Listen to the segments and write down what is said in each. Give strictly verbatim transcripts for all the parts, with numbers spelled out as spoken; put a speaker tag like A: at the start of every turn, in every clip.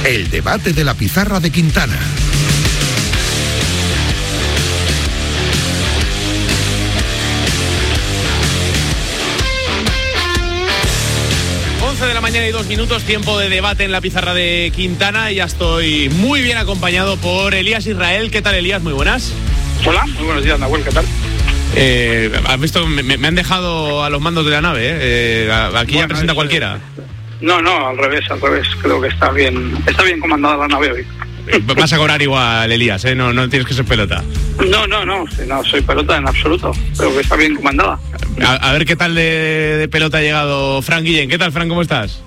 A: El debate de la pizarra de Quintana.
B: once de la mañana y dos minutos, tiempo de debate en la pizarra de Quintana. Y ya estoy muy bien acompañado por Elías Israel. ¿Qué tal, Elías? Muy buenas.
C: Hola, muy buenos días, Nahuel, ¿qué tal?
B: Eh, ¿Has visto? Me, me han dejado a los mandos de la nave, ¿eh? eh aquí bueno, ya presenta es, cualquiera.
C: No, no, al revés, al revés. Creo que está bien, está bien comandada la nave hoy.
B: Vas a cobrar igual, Elías, ¿eh? No, no tienes que ser pelota.
C: No, no, no, no soy pelota en absoluto. Creo que está bien comandada.
B: A, a ver qué tal de, de pelota ha llegado Fran Guillén. ¿Qué tal, Fran? ¿Cómo estás?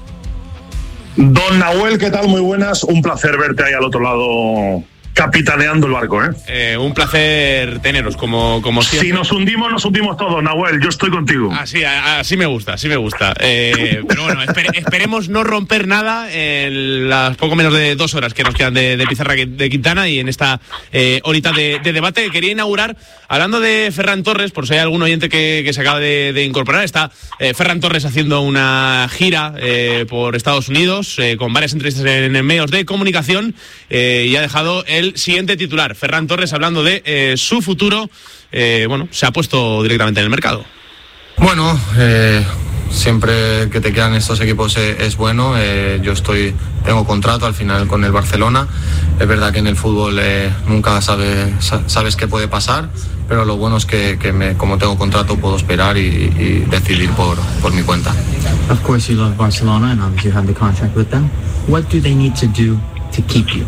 D: Don Nahuel, ¿qué tal? Muy buenas. Un placer verte ahí al otro lado, capitaneando el barco, ¿eh?
B: eh un placer teneros, como, como siempre.
D: Si nos hundimos, nos hundimos todos, Nahuel. Yo estoy contigo.
B: Así, así me gusta, así me gusta. Eh, pero bueno, espere, esperemos no romper nada en las poco menos de dos horas que nos quedan de, de pizarra de Quintana y en esta eh, horita de, de debate. Quería inaugurar hablando de Ferran Torres, por si hay algún oyente que, que se acaba de, de incorporar. Está eh, Ferran Torres haciendo una gira eh, por Estados Unidos eh, con varias entrevistas en, en medios de comunicación eh, y ha dejado el siguiente titular. Ferran Torres hablando de eh, su futuro. Eh, bueno, se ha puesto directamente en el mercado.
E: Bueno, eh, siempre que te quedan estos equipos eh, es bueno. Eh, yo estoy, tengo contrato al final con el Barcelona. Es verdad que en el fútbol eh, nunca sabe, sa- sabes qué puede pasar, pero lo bueno es que, que me, como tengo contrato puedo esperar y, y decidir por, por mi cuenta.
F: Of course you love Barcelona and obviously you have the contract with them. What do they need to do to keep you?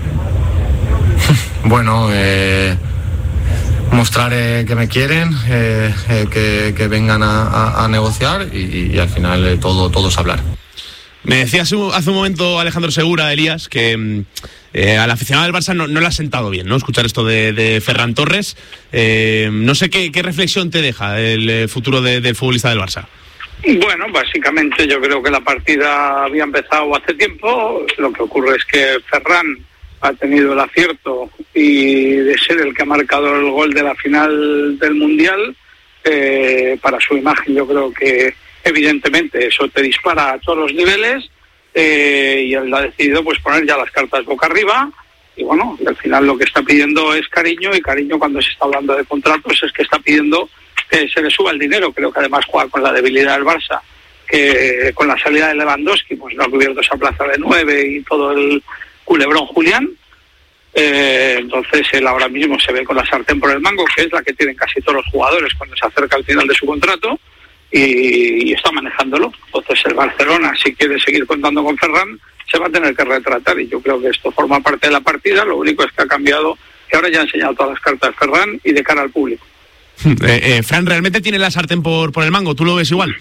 E: Bueno, eh, mostrar eh, que me quieren, eh, eh, que, que vengan a, a, a negociar y, y al final eh, todo, todo es hablar.
B: Me decía hace un momento Alejandro Segura, Elías, que eh, al aficionado del Barça no, no le ha sentado bien, ¿no? Escuchar esto de, de Ferran Torres. Eh, no sé qué, qué reflexión te deja el futuro de, del futbolista del Barça.
C: Bueno, básicamente yo creo que la partida había empezado hace tiempo. Lo que ocurre es que Ferran ha tenido el acierto y de ser el que ha marcado el gol de la final del Mundial. Eh, para su imagen yo creo que evidentemente eso te dispara a todos los niveles eh, y él ha decidido pues poner ya las cartas boca arriba y bueno, y al final lo que está pidiendo es cariño y cariño cuando se está hablando de contratos es que está pidiendo que se le suba el dinero. Creo que además juega con la debilidad del Barça, que con la salida de Lewandowski pues no ha cubierto esa plaza de nueve y todo el culebrón Julián. Eh, entonces él ahora mismo se ve con la sartén por el mango, que es la que tienen casi todos los jugadores cuando se acerca al final de su contrato y, y está manejándolo. Entonces el Barcelona, si quiere seguir contando con Ferran, se va a tener que retratar y yo creo que esto forma parte de la partida. Lo único es que ha cambiado, que ahora ya ha enseñado todas las cartas Ferran y de cara al público.
B: eh, eh, Fran, ¿realmente tiene la sartén por, por el mango? ¿Tú lo ves igual?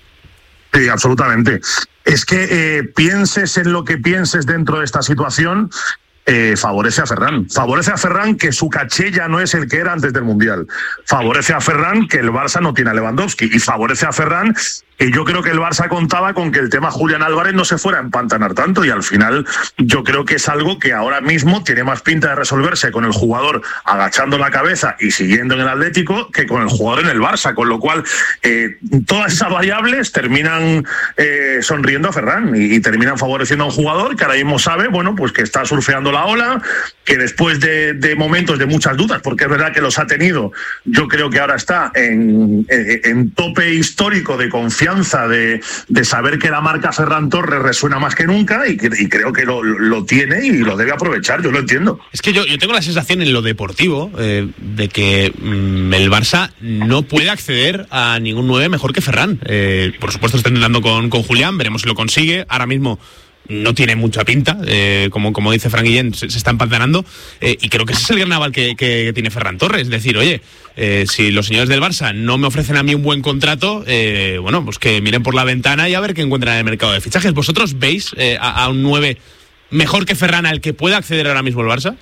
D: Sí, absolutamente. Es que eh, pienses en lo que pienses dentro de esta situación, eh, favorece a Ferran. Favorece a Ferran que su caché ya no es el que era antes del Mundial. Favorece a Ferran que el Barça no tiene a Lewandowski. Y favorece a Ferran que yo creo que el Barça contaba con que el tema Julián Álvarez no se fuera a empantanar tanto y al final yo creo que es algo que ahora mismo tiene más pinta de resolverse con el jugador agachando la cabeza y siguiendo en el Atlético que con el jugador en el Barça, con lo cual eh, todas esas variables terminan eh, sonriendo a Ferran y, y terminan favoreciendo a un jugador que ahora mismo sabe, bueno, pues que está surfeando la ola, que después de, de momentos de muchas dudas, porque es verdad que los ha tenido, yo creo que ahora está en, en, en tope histórico de confianza De, de saber que la marca Ferran Torres resuena más que nunca y, que, y creo que lo, lo tiene y lo debe aprovechar, yo lo entiendo.
B: Es que yo, yo tengo la sensación en lo deportivo eh, de que mmm, el Barça no puede acceder a ningún nueve mejor que Ferran. Eh, por supuesto está intentando con, con Julián, veremos si lo consigue. Ahora mismo no tiene mucha pinta, eh, como, como dice Fran Guillén, se, se está empantanando, eh, y creo que ese es el gran aval que, que tiene Ferran Torres, es decir, oye, eh, si los señores del Barça no me ofrecen a mí un buen contrato, eh, bueno, pues que miren por la ventana y a ver qué encuentran en el mercado de fichajes. ¿Vosotros veis eh, a, a un nueve mejor que Ferran al que pueda acceder ahora mismo el Barça?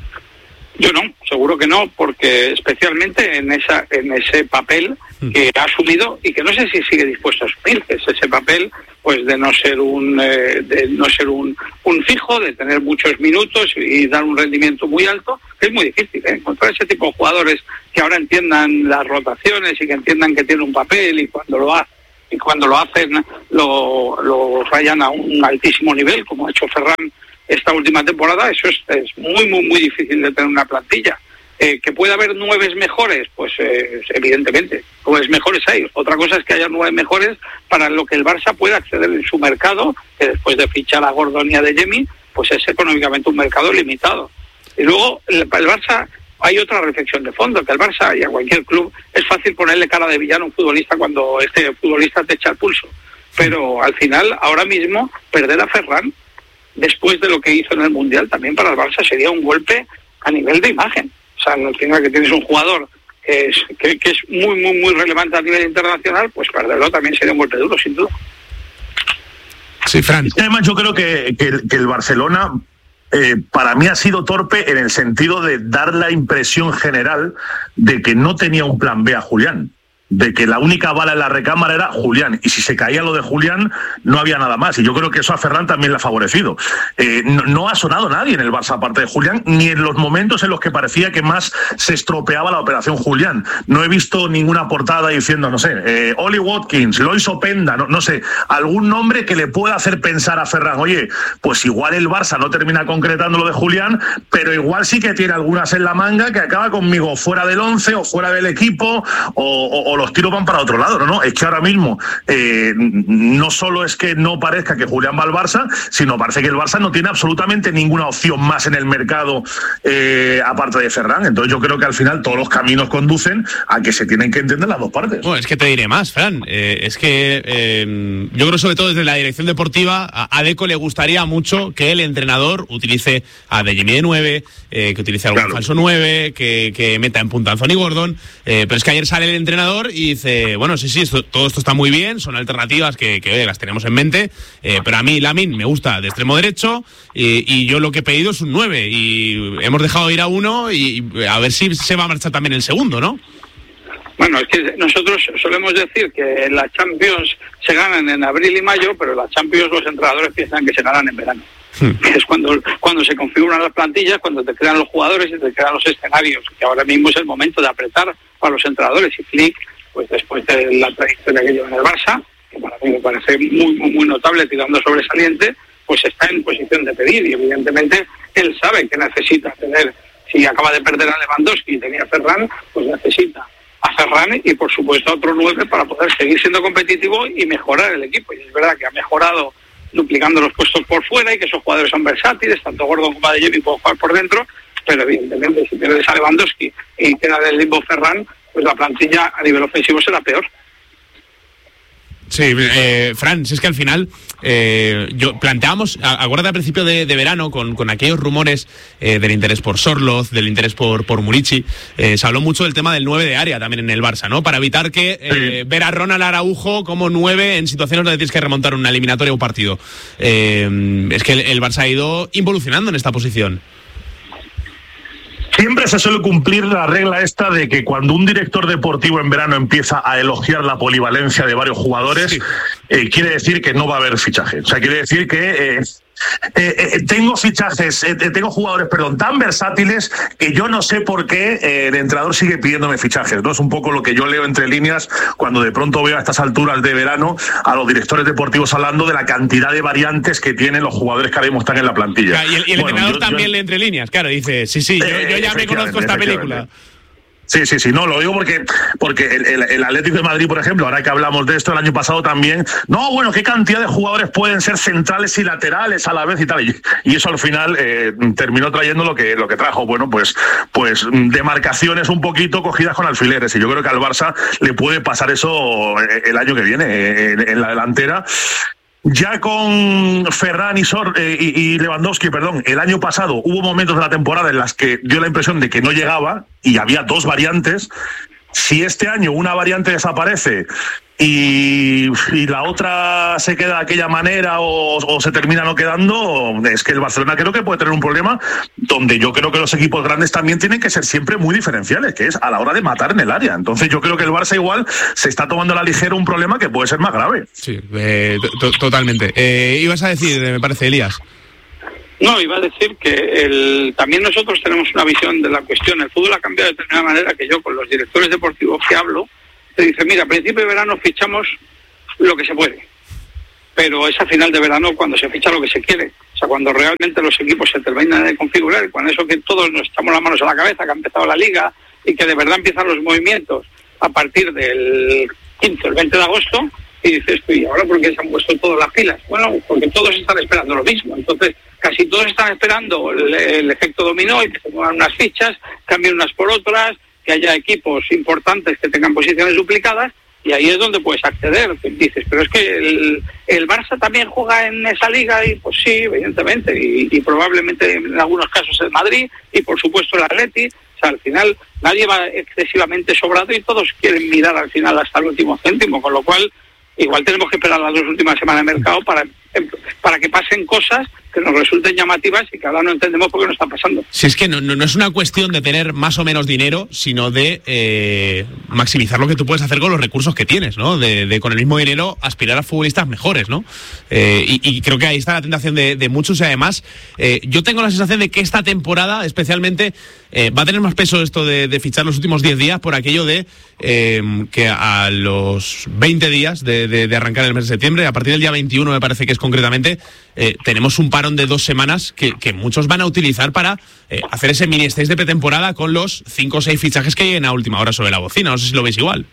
C: Yo no, seguro que no, porque especialmente en esa en ese papel que ha asumido y que no sé si sigue dispuesto a asumir, que es ese papel pues de no ser un eh, de no ser un, un fijo, de tener muchos minutos y dar un rendimiento muy alto, que es muy difícil, ¿eh? Encontrar ese tipo de jugadores que ahora entiendan las rotaciones y que entiendan que tiene un papel y cuando lo hace y cuando lo hacen lo, lo rayan a un altísimo nivel, como ha hecho Ferran esta última temporada, eso es, es muy, muy, muy difícil de tener una plantilla. Eh, ¿Que puede haber nueve mejores? Pues eh, evidentemente, nueve mejores hay. Otra cosa es que haya nueve mejores para lo que el Barça pueda acceder en su mercado, que después de fichar a Gordon y a Adeyemi, pues es económicamente un mercado limitado. Y luego, el, el Barça, hay otra reflexión de fondo, que al Barça y a cualquier club es fácil ponerle cara de villano a un futbolista cuando este futbolista te echa el pulso. Pero al final, ahora mismo, perder a Ferran, después de lo que hizo en el Mundial, también para el Barça sería un golpe a nivel de imagen. O sea, al final que tienes un jugador que es, que, que es muy, muy, muy relevante a nivel internacional, pues perderlo también sería un golpe duro, sin duda.
B: Sí, Fran.
D: Además, yo creo que, que, que el Barcelona, eh, para mí ha sido torpe en el sentido de dar la impresión general de que no tenía un plan B a Julián. De que la única bala en la recámara era Julián, y si se caía lo de Julián no había nada más, y yo creo que eso a Ferran también le ha favorecido. Eh, no, no ha sonado nadie en el Barça aparte de Julián, ni en los momentos en los que parecía que más se estropeaba la operación Julián. No he visto ninguna portada diciendo, no sé, eh, Oli Watkins, Lois Openda, no, no sé, algún nombre que le pueda hacer pensar a Ferran, oye, pues igual el Barça no termina concretando lo de Julián, pero igual sí que tiene algunas en la manga que acaba conmigo fuera del once o fuera del equipo, o, o los tiros van para otro lado. No, no, es que ahora mismo eh, no solo es que no parezca que Julián va al Barça, sino parece que el Barça no tiene absolutamente ninguna opción más en el mercado eh, aparte de Ferran. Entonces yo creo que al final todos los caminos conducen a que se tienen que entender las dos partes.
B: Bueno, es que te diré más, Fran, eh, es que eh, yo creo sobre todo desde la dirección deportiva a, a Deco le gustaría mucho que el entrenador utilice a Adeyemi de nueve, eh, que utilice algún claro. falso nueve, que, que meta en punta a Anthony Gordon, eh, pero es que ayer sale el entrenador y dice, bueno, sí, sí, esto, todo esto está muy bien, son alternativas que, que oye, las tenemos en mente, eh, pero a mí Lamine me gusta de extremo derecho y, y yo lo que he pedido es un nueve y hemos dejado ir a uno y, y a ver si se va a marchar también el segundo, ¿no?
C: Bueno, es que nosotros solemos decir que las Champions se ganan en abril y mayo, pero las Champions los entrenadores piensan que se ganan en verano. Hmm. Es cuando, cuando se configuran las plantillas, cuando te crean los jugadores y te crean los escenarios, que ahora mismo es el momento de apretar para los entrenadores. Y Flick, pues después de la trayectoria que lleva en el Barça, que para mí me parece muy, muy, muy notable, tirando sobresaliente, pues está en posición de pedir, y evidentemente él sabe que necesita tener, si acaba de perder a Lewandowski y tenía a Ferran, pues necesita a Ferran y por supuesto a otro nueve para poder seguir siendo competitivo y mejorar el equipo. Y es verdad que ha mejorado duplicando los puestos por fuera y que esos jugadores son versátiles, tanto Gordon como Adeyemi pueden jugar por dentro, pero evidentemente si pierdes a Lewandowski y queda del limbo Ferran, pues la plantilla a nivel ofensivo será peor.
B: Sí, eh, Fran, si es que al final eh, yo planteábamos, acuérdate al principio de, de verano con, con aquellos rumores eh, del interés por Sorloz, del interés por, por Murici, eh, se habló mucho del tema del nueve de área también en el Barça, ¿no? Para evitar que eh, ver a Ronald Araujo como nueve en situaciones donde tienes que remontar una eliminatoria o un partido. Eh, es que el, el Barça ha ido involucionando en esta posición.
D: Siempre se suele cumplir la regla esta de que cuando un director deportivo en verano empieza a elogiar la polivalencia de varios jugadores, sí. eh, quiere decir que no va a haber fichaje. O sea, quiere decir que... Eh, Eh, eh, tengo fichajes, eh, tengo jugadores, perdón, tan versátiles que yo no sé por qué eh, el entrenador sigue pidiéndome fichajes, ¿no? Es un poco lo que yo leo entre líneas cuando de pronto veo a estas alturas de verano a los directores deportivos hablando de la cantidad de variantes que tienen los jugadores que ahora mismo están en la plantilla.
B: Y el, y el bueno, entrenador yo, también yo... lee entre líneas, claro, dice, sí, sí, eh, yo, yo ya me conozco esta película.
D: Sí, sí, sí, no, lo digo porque porque el, el, el Atlético de Madrid, por ejemplo, ahora que hablamos de esto, el año pasado también, no, bueno, qué cantidad de jugadores pueden ser centrales y laterales a la vez y tal, y, y eso al final eh, terminó trayendo lo que lo que trajo, bueno, pues pues demarcaciones un poquito cogidas con alfileres, y yo creo que al Barça le puede pasar eso el año que viene, en, en la delantera. Ya con Ferran y, Sor, eh, y, y Lewandowski, perdón, el año pasado hubo momentos de la temporada en las que dio la impresión de que no llegaba y había dos variantes. Si este año una variante desaparece y, y la otra se queda de aquella manera o, o se termina no quedando, es que el Barcelona creo que puede tener un problema donde yo creo que los equipos grandes también tienen que ser siempre muy diferenciales, que es a la hora de matar en el área. Entonces yo creo que el Barça igual se está tomando a la ligera un problema que puede ser más grave.
B: Sí, eh, to- totalmente. Eh, ibas a decir, me parece, Elías.
C: No, iba a decir que el, también nosotros tenemos una visión de la cuestión. El fútbol ha cambiado de determinada manera que yo con los directores deportivos que hablo, te dice, mira, a principio de verano fichamos lo que se puede, pero es a final de verano cuando se ficha lo que se quiere. O sea, cuando realmente los equipos se terminan de configurar, y con eso que todos nos echamos las manos a la cabeza, que ha empezado la liga y que de verdad empiezan los movimientos a partir del quince o el veinte de agosto, y dices tú, ¿y ahora por qué se han puesto todas las pilas? Bueno, porque todos están esperando lo mismo. Entonces, casi todos están esperando el, el efecto dominó y que se muevan unas fichas, cambien unas por otras, que haya equipos importantes que tengan posiciones duplicadas, y ahí es donde puedes acceder. Dices, pero es que el, el Barça también juega en esa liga, y pues sí, evidentemente, y, y probablemente en algunos casos el Madrid, y por supuesto el Atleti. O sea, al final nadie va excesivamente sobrado y todos quieren mirar al final hasta el último céntimo, con lo cual igual tenemos que esperar las dos últimas semanas de mercado para, para que pasen cosas que nos resulten llamativas y que ahora no entendemos por qué no está pasando.
B: Si es que no, no, no es una cuestión de tener más o menos dinero, sino de eh, maximizar lo que tú puedes hacer con los recursos que tienes, ¿no? De, de con el mismo dinero aspirar a futbolistas mejores, ¿no? Eh, y, y creo que ahí está la tentación de, de muchos, y además eh, yo tengo la sensación de que esta temporada especialmente eh, va a tener más peso esto de, de fichar los últimos diez días por aquello de eh, que a los veinte días de, de, de arrancar el mes de septiembre, a partir del día veintiuno me parece que es concretamente, eh, tenemos un parón de dos semanas que, que muchos van a utilizar para eh, hacer ese mini stage de pretemporada con los cinco o seis fichajes que lleguen a última hora sobre la bocina. No sé si lo veis igual.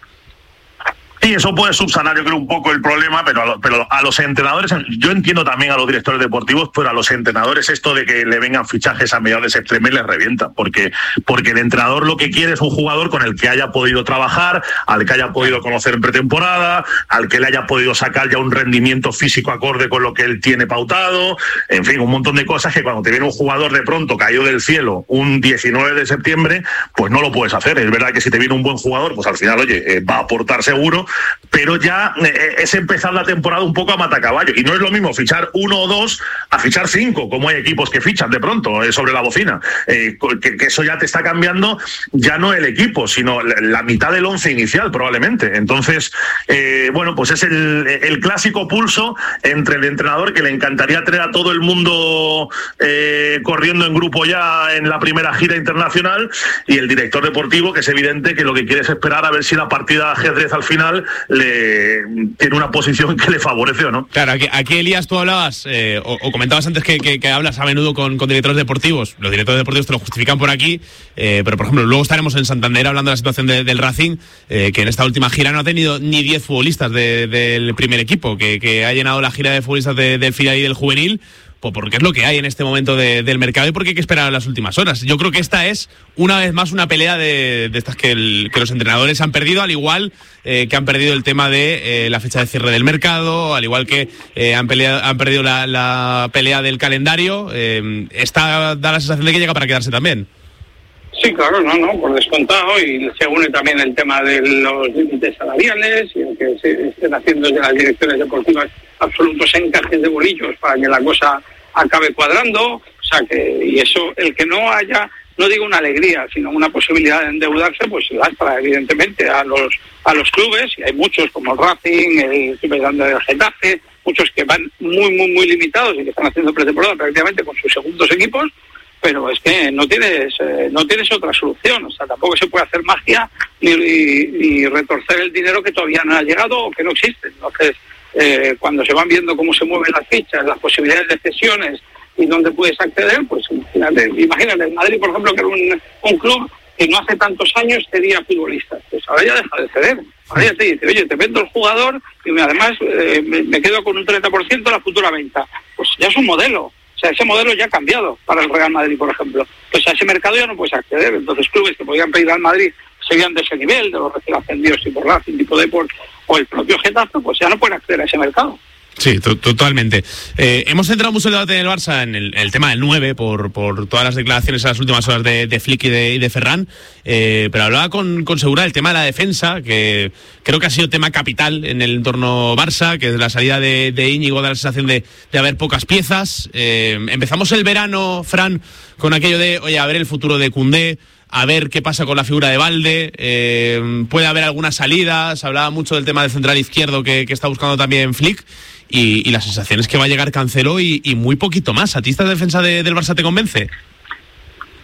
D: Sí, eso puede subsanar, yo creo, un poco el problema, pero a, lo, pero a los entrenadores, yo entiendo también a los directores deportivos, pero a los entrenadores esto de que le vengan fichajes a mediados de septiembre les revienta, porque, porque el entrenador lo que quiere es un jugador con el que haya podido trabajar, al que haya podido conocer en pretemporada, al que le haya podido sacar ya un rendimiento físico acorde con lo que él tiene pautado, en fin, un montón de cosas que cuando te viene un jugador de pronto caído del cielo un diecinueve de septiembre, pues no lo puedes hacer. Es verdad que si te viene un buen jugador, pues al final, oye, eh, va a aportar seguro, pero ya eh, es empezar la temporada un poco a matacaballo, y no es lo mismo fichar uno o dos a fichar cinco, como hay equipos que fichan de pronto eh, sobre la bocina, eh, que, que eso ya te está cambiando ya no el equipo, sino la, la mitad del once inicial probablemente. Entonces, eh, bueno, pues es el, el clásico pulso entre el entrenador, que le encantaría tener a todo el mundo eh, corriendo en grupo ya en la primera gira internacional, y el director deportivo, que es evidente que lo que quiere es esperar a ver si la partida de ajedrez al final le tiene una posición que le favorece o no.
B: Claro, aquí, aquí Elías, tú hablabas eh, o, o comentabas antes que, que, que hablas a menudo con, con directores deportivos. Los directores deportivos te lo justifican por aquí, eh, pero por ejemplo luego estaremos en Santander hablando de la situación de, del Racing, eh, que en esta última gira no ha tenido ni diez futbolistas de, del primer equipo, que, que ha llenado la gira de futbolistas de, del filial y del juvenil, porque es lo que hay en este momento de, del mercado y porque hay que esperar a las últimas horas. Yo creo que esta es una vez más una pelea de, de estas que, el, que los entrenadores han perdido, al igual eh, que han perdido el tema de eh, la fecha de cierre del mercado, al igual que eh, han, peleado, han perdido la, la pelea del calendario. Eh, esta da la sensación de que llega para quedarse también.
C: Sí, claro, no, no, por descontado, y se une también el tema de los límites salariales y el que se estén haciendo de las direcciones deportivas absolutos encajes de bolillos para que la cosa acabe cuadrando. O sea que, y eso, el que no haya, no digo una alegría, sino una posibilidad de endeudarse, pues lastra evidentemente a los a los clubes, y hay muchos como el Racing, el Club Grande del Getafe, muchos que van muy, muy, muy limitados y que están haciendo pretemporada prácticamente con sus segundos equipos. Pero es que no tienes eh, no tienes otra solución. O sea, tampoco se puede hacer magia ni, ni, ni retorcer el dinero que todavía no ha llegado o que no existe. Entonces, eh, cuando se van viendo cómo se mueven las fichas, las posibilidades de cesiones y dónde puedes acceder, pues imagínate, imagínate el Madrid, por ejemplo, que era un, un club que no hace tantos años cedía futbolistas. Pues ahora ya deja de ceder. Ahora ya te dice, oye, te vendo el jugador y además eh, me, me quedo con un treinta por ciento de la futura venta. Pues ya es un modelo. O sea, ese modelo ya ha cambiado para el Real Madrid, por ejemplo. Pues a ese mercado ya no puedes acceder. Entonces, clubes que podían pedir al Madrid serían de ese nivel, de los recién ascendidos, tipo Racing, tipo Depor, o el propio Getafe, pues ya no pueden acceder a ese mercado.
B: Sí, to- totalmente. Eh, hemos centrado mucho el debate del Barça en el, el tema del nueve por, por todas las declaraciones en las últimas horas de, de Flick y de, y de Ferran, eh, pero hablaba con, con Segura del tema de la defensa, que creo que ha sido tema capital en el entorno Barça, que es la salida de, de Íñigo da la sensación de, de haber pocas piezas. Eh, empezamos el verano, Fran, con aquello de, oye, a ver el futuro de Koundé, a ver qué pasa con la figura de Balde, eh, puede haber algunas salidas, hablaba mucho del tema del central izquierdo que, que está buscando también Flick, y, y la sensación es que va a llegar Cancelo y, y muy poquito más. ¿A ti esta defensa de, del Barça te convence?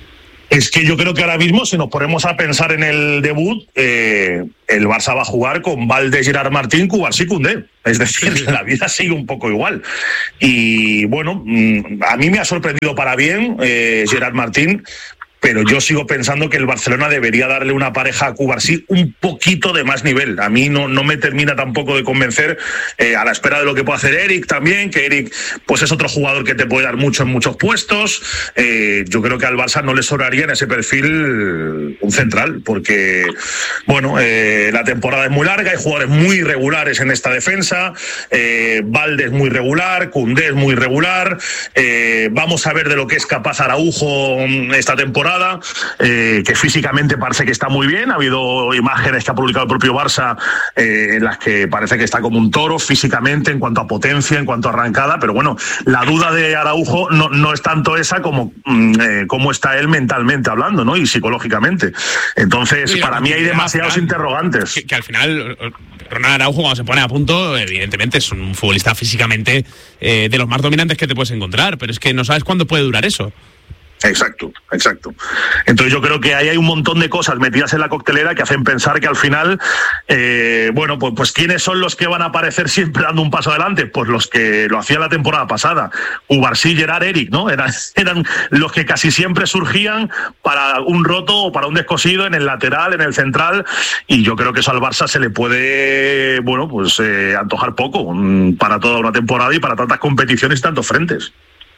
D: Es que yo creo que ahora mismo, si nos ponemos a pensar en el debut, eh, el Barça va a jugar con Valdés, Gerard Martín, Cubarsí, Koundé. Es decir, la vida sigue un poco igual. Y bueno, a mí me ha sorprendido para bien eh, Gerard Martín, pero yo sigo pensando que el Barcelona debería darle una pareja a Cubarsí un poquito de más nivel. A mí no, no me termina tampoco de convencer, eh, a la espera de lo que puede hacer Eric también, que Eric pues es otro jugador que te puede dar mucho en muchos puestos. Eh, yo creo que al Barça no le sobraría en ese perfil un central, porque bueno, eh, la temporada es muy larga, hay jugadores muy irregulares en esta defensa, eh, Valdés es muy regular, Koundé es muy irregular, eh, vamos a ver de lo que es capaz Araujo esta temporada. Eh, que físicamente parece que está muy bien. Ha habido imágenes que ha publicado el propio Barça eh, en las que parece que está como un toro físicamente, en cuanto a potencia, en cuanto a arrancada, pero bueno, la duda de Araujo no, no es tanto esa como eh, cómo está él mentalmente hablando, ¿no? Y psicológicamente. Entonces, sí, para mí hay demasiados final, interrogantes.
B: Que, que al final Ronald Araujo, cuando se pone a punto, evidentemente es un futbolista físicamente eh, de los más dominantes que te puedes encontrar, pero es que no sabes cuándo puede durar eso.
D: Exacto, exacto. Entonces yo creo que ahí hay un montón de cosas metidas en la coctelera que hacen pensar que al final, eh, bueno, pues, pues ¿quiénes son los que van a aparecer siempre dando un paso adelante? Pues los que lo hacían la temporada pasada. Cubarsí, Gerard, Eric, ¿no? Eran, eran los que casi siempre surgían para un roto o para un descosido en el lateral, en el central, y yo creo que eso al Barça se le puede, bueno, pues eh, antojar poco um, para toda una temporada y para tantas competiciones y tantos frentes.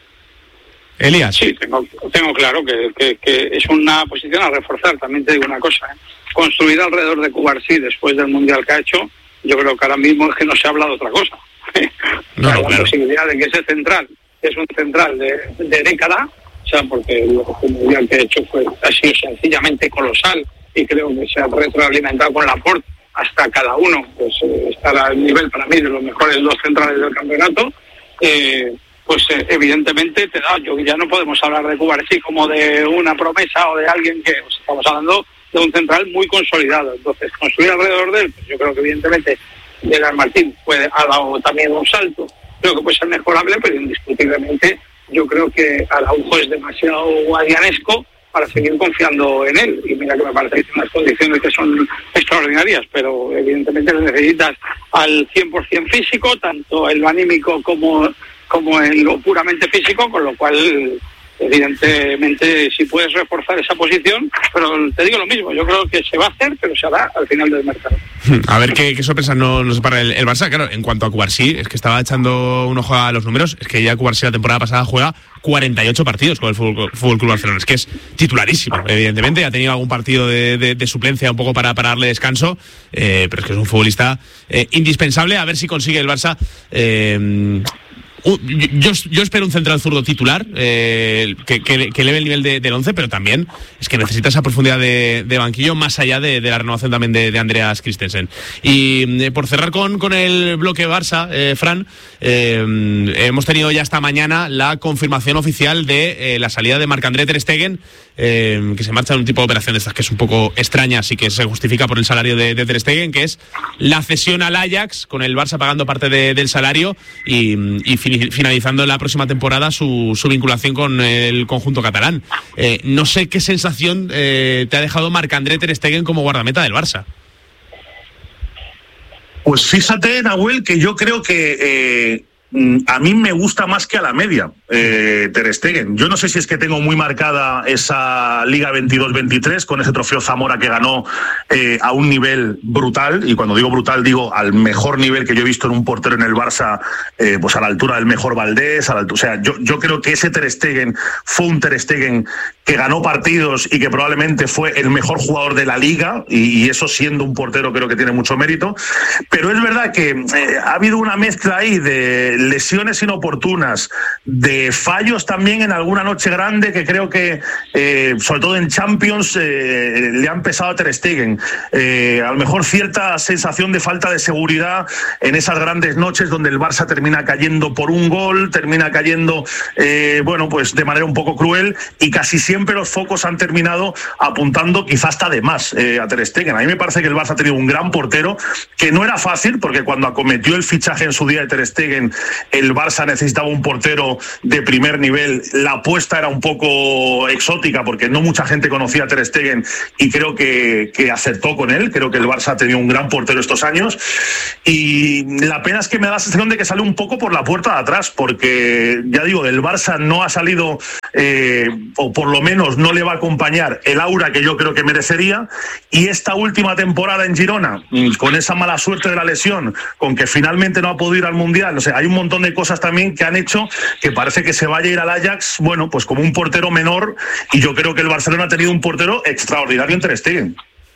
B: Elías.
C: Sí, tengo, tengo claro que, que, que es una posición a reforzar. También te digo una cosa, ¿eh? Construir alrededor de Cubarsí después del Mundial que ha hecho, yo creo que ahora mismo es que no se habla de otra cosa.
B: No,
C: la
B: claro.
C: posibilidad de que ese central es un central de, de década, o sea, porque el Mundial que ha hecho fue, ha sido sencillamente colosal, y creo que se ha retroalimentado con Laporte hasta cada uno, pues eh, estar al nivel para mí de los mejores dos centrales del campeonato. eh, pues eh, evidentemente te da, yo ya no podemos hablar de Cubarsí como de una promesa o de alguien que, pues, estamos hablando de un central muy consolidado. Entonces, construir alrededor de él, pues yo creo que evidentemente Gerard Martín puede, ha dado también un salto, creo que puede ser mejorable, pero indiscutiblemente yo creo que Araujo es demasiado guadianesco para seguir confiando en él, y mira que me parece que tiene unas condiciones que son extraordinarias, pero evidentemente necesitas al cien por ciento físico, tanto en lo anímico como como en lo puramente físico, con lo cual evidentemente si puedes reforzar esa posición, pero te digo lo mismo, yo creo que se va a hacer, pero se hará al final del mercado.
B: A ver qué, qué sorpresa nos no separa el, el Barça. Claro, en cuanto a Cubarsí, es que estaba echando un ojo a los números, es que ya Cubarsí la temporada pasada juega cuarenta y ocho partidos con el Fútbol, Fútbol Club Barcelona, es que es titularísimo, evidentemente, ha tenido algún partido de, de, de suplencia un poco para, para darle descanso, eh, pero es que es un futbolista eh, indispensable. A ver si consigue el Barça eh, Uh, yo, yo espero un central zurdo titular eh, que, que, que eleve el nivel de, del once, pero también es que necesita esa profundidad de, de banquillo más allá de, de la renovación también de, de Andreas Christensen. Y eh, por cerrar con, con el bloque Barça, eh, Fran, eh, hemos tenido ya esta mañana la confirmación oficial de eh, la salida de Marc-André ter Stegen, eh, que se marcha en un tipo de operación de estas que es un poco extraña, así que se justifica por el salario de, de ter Stegen, que es la cesión al Ajax, con el Barça pagando parte de, del salario y, y finalizando la próxima temporada su, su vinculación con el conjunto catalán. Eh, no sé qué sensación eh, te ha dejado Marc-André ter Stegen como guardameta del Barça.
D: Pues fíjate, Nahuel, que yo creo que eh, a mí me gusta más que a la media eh, ter Stegen. Yo no sé si es que tengo muy marcada esa Liga veintidós veintitrés con ese trofeo Zamora que ganó eh, a un nivel brutal, y cuando digo brutal digo al mejor nivel que yo he visto en un portero en el Barça, eh, pues a la altura del mejor Valdés, a la altura, o sea, yo, yo creo que ese ter Stegen fue un ter Stegen que ganó partidos y que probablemente fue el mejor jugador de la Liga, y, y eso siendo un portero creo que tiene mucho mérito, pero es verdad que eh, ha habido una mezcla ahí de lesiones inoportunas, de fallos también en alguna noche grande que creo que, eh, sobre todo en Champions, eh, le han pesado a ter Stegen. Eh, a lo mejor cierta sensación de falta de seguridad en esas grandes noches donde el Barça termina cayendo por un gol, termina cayendo, eh, bueno, pues de manera un poco cruel, y casi siempre los focos han terminado apuntando quizás hasta de más eh, a ter Stegen. A mí me parece que el Barça ha tenido un gran portero, que no era fácil, porque cuando acometió el fichaje en su día de ter Stegen, el Barça necesitaba un portero de primer nivel, la apuesta era un poco exótica porque no mucha gente conocía a Ter Stegen y creo que, que acertó con él. Creo que el Barça ha tenido un gran portero estos años y la pena es que me da la sensación de que sale un poco por la puerta de atrás, porque ya digo, del Barça no ha salido eh, o por lo menos no le va a acompañar el aura que yo creo que merecería, y esta última temporada en Girona, con esa mala suerte de la lesión, con que finalmente no ha podido ir al Mundial, o sea, hay un montón de cosas también que han hecho que parece que se vaya a ir al Ajax, bueno, pues como un portero menor, y yo creo que el Barcelona ha tenido un portero extraordinario en Ter Stegen.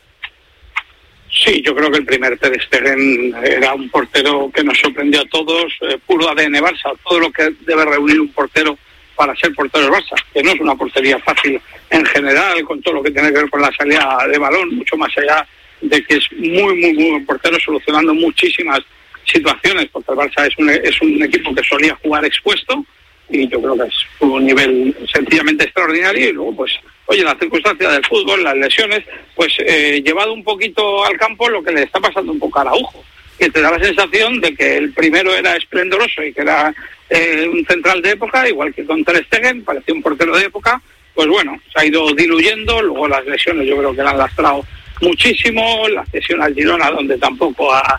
C: Sí, yo creo que el primer Ter Stegen era un portero que nos sorprendió a todos, eh, puro A D N Barça, todo lo que debe reunir un portero para ser portero del Barça, que no es una portería fácil en general, con todo lo que tiene que ver con la salida de balón, mucho más allá de que es muy, muy, muy buen portero, solucionando muchísimas situaciones, porque el Barça es un, es un equipo que solía jugar expuesto, y yo creo que es un nivel sencillamente extraordinario. Y luego, pues, oye, las circunstancias del fútbol, las lesiones, pues eh, llevado un poquito al campo lo que le está pasando un poco a Araujo, que te da la sensación de que el primero era esplendoroso y que era eh, un central de época, igual que con Ter Stegen, parecía un portero de época, pues bueno, se ha ido diluyendo. Luego las lesiones yo creo que le han lastrado muchísimo, la cesión al Girona, donde tampoco ha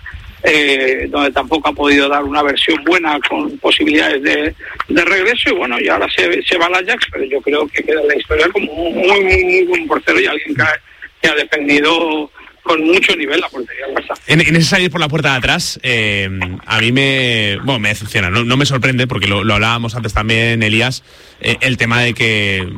C: eh, donde tampoco ha podido dar una versión buena con posibilidades de, de regreso, y bueno, y ahora se, se va al Ajax, pero yo creo que queda en la historia como un muy, muy, muy buen portero y alguien que ha, que ha defendido con mucho nivel la portería del Barça. En,
B: en ese salir por la puerta de atrás, eh, a mí me bueno me decepciona, no, no me sorprende, porque lo, lo hablábamos antes también, Elías, eh, el tema de que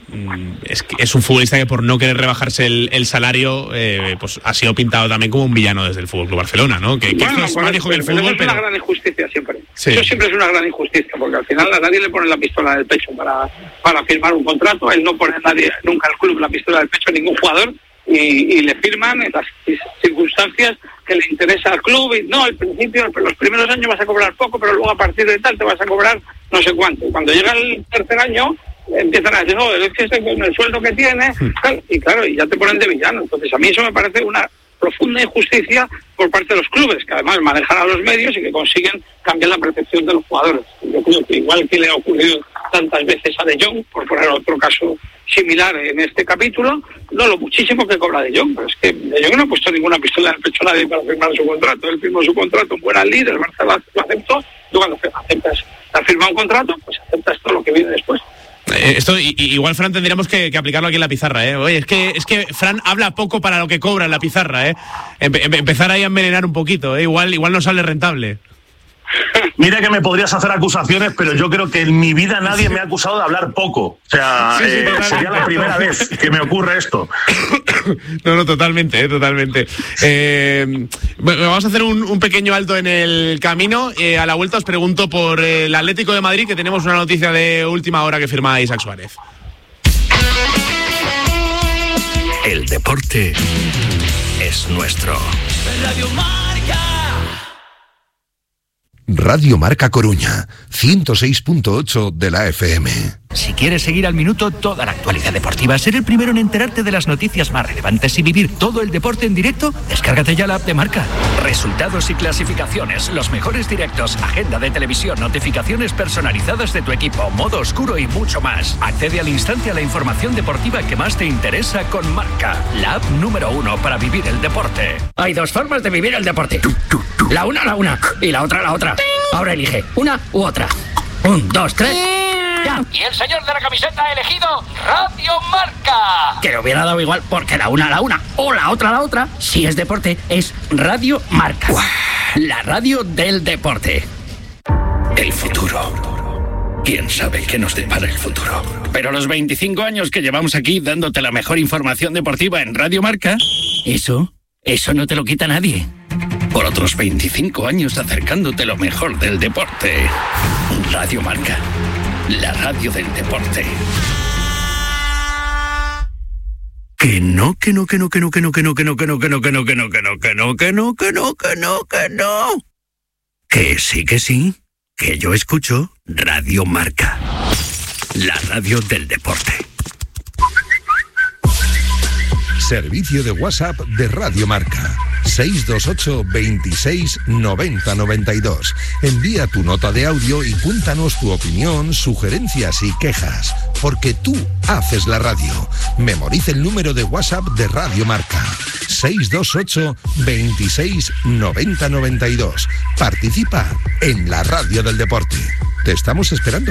B: Es, que es un futbolista que por no querer rebajarse el, el salario eh, pues ha sido pintado también como un villano desde el Fútbol Club Barcelona, ¿no? Que,
C: bueno,
B: que es
C: bueno,
B: más viejo que el
C: pero
B: fútbol,
C: es
B: pero
C: una gran injusticia siempre.
B: Sí.
C: Eso siempre es una gran injusticia, porque al final a nadie le pone la pistola en el pecho para, para firmar un contrato. Él no pone a nadie, nunca al club, la pistola del pecho a ningún jugador, y, y le firman en las circunstancias que le interesa al club. Y no, al principio, los primeros años vas a cobrar poco, pero luego a partir de tal te vas a cobrar no sé cuánto. Cuando llega el tercer año empiezan a decir, no, es que este con el sueldo que tiene, tal, y claro, y ya te ponen de villano. Entonces a mí eso me parece una profunda injusticia por parte de los clubes, que además manejan a los medios y que consiguen cambiar la percepción de los jugadores. Yo creo que igual que le ha ocurrido tantas veces a De Jong, por poner otro caso similar en este capítulo, no lo muchísimo que cobra De Jong, pero es que De Jong no ha puesto ninguna pistola en el pecho a nadie para firmar su contrato. Él firmó su contrato en buena lid, el Barça lo aceptó. Tú cuando aceptas, has firmado un contrato, pues aceptas todo lo que viene después.
B: Eh, esto y, y, igual, Fran, tendríamos que, que aplicarlo aquí en la pizarra, ¿eh? Oye, es que es que Fran habla poco para lo que cobra en la pizarra, ¿eh? Empe, empezar ahí a envenenar un poquito, ¿eh? Igual, igual no sale rentable.
D: Mira que me podrías hacer acusaciones, pero yo creo que en mi vida nadie me ha acusado de hablar poco. O sea, sí, sí, eh, sería la primera vez que me ocurre esto.
B: No, no, totalmente, eh, totalmente. Eh, bueno, vamos a hacer un, un pequeño alto en el camino. Eh, a la vuelta os pregunto por el Atlético de Madrid, que tenemos una noticia de última hora que firma Isaac Suárez.
A: El deporte es nuestro.
G: Radio Marca.
A: Radio Marca Coruña, ciento seis punto ocho de la F M.
H: Si quieres seguir al minuto toda la actualidad deportiva, ser el primero en enterarte de las noticias más relevantes y vivir todo el deporte en directo, descárgate ya la app de Marca. Resultados y clasificaciones, los mejores directos, agenda de televisión, notificaciones personalizadas de tu equipo, modo oscuro y mucho más. Accede al instante a la información deportiva que más te interesa con Marca, la app número uno para vivir el deporte.
I: Hay dos formas de vivir el deporte. La una, la una, y la otra, la otra. Ahora elige una u otra. Un, dos, tres... ¡Ya!
G: Y el señor de la camiseta ha elegido Radio Marca.
I: Que le hubiera dado igual, porque la una a la una o la otra a la otra, si es deporte, es Radio Marca. ¡Uah! La radio del deporte.
A: El futuro. ¿Quién sabe qué nos depara el futuro?
I: Pero los veinticinco años que llevamos aquí dándote la mejor información deportiva en Radio Marca, eso, eso no te lo quita nadie.
A: Por otros veinticinco años acercándote lo mejor del deporte. Radio Marca. La radio del deporte. Que no, que no, que no, que no, que no, que no, que no, que no, que no, que no, que no, que no, que no, que no, que no, que no, que no. Que sí, que sí, que yo escucho Radio Marca. La radio del deporte. Servicio de WhatsApp de Radio Marca.
J: seis dos ocho, veintiséis, noventa, noventa y dos. Envía tu nota de audio y cuéntanos tu opinión, sugerencias y quejas, porque tú haces la radio. Memoriza el número de WhatsApp de Radio Marca: seis dos ocho, veintiséis, noventa, noventa y dos. Participa en la radio del deporte. Te estamos esperando.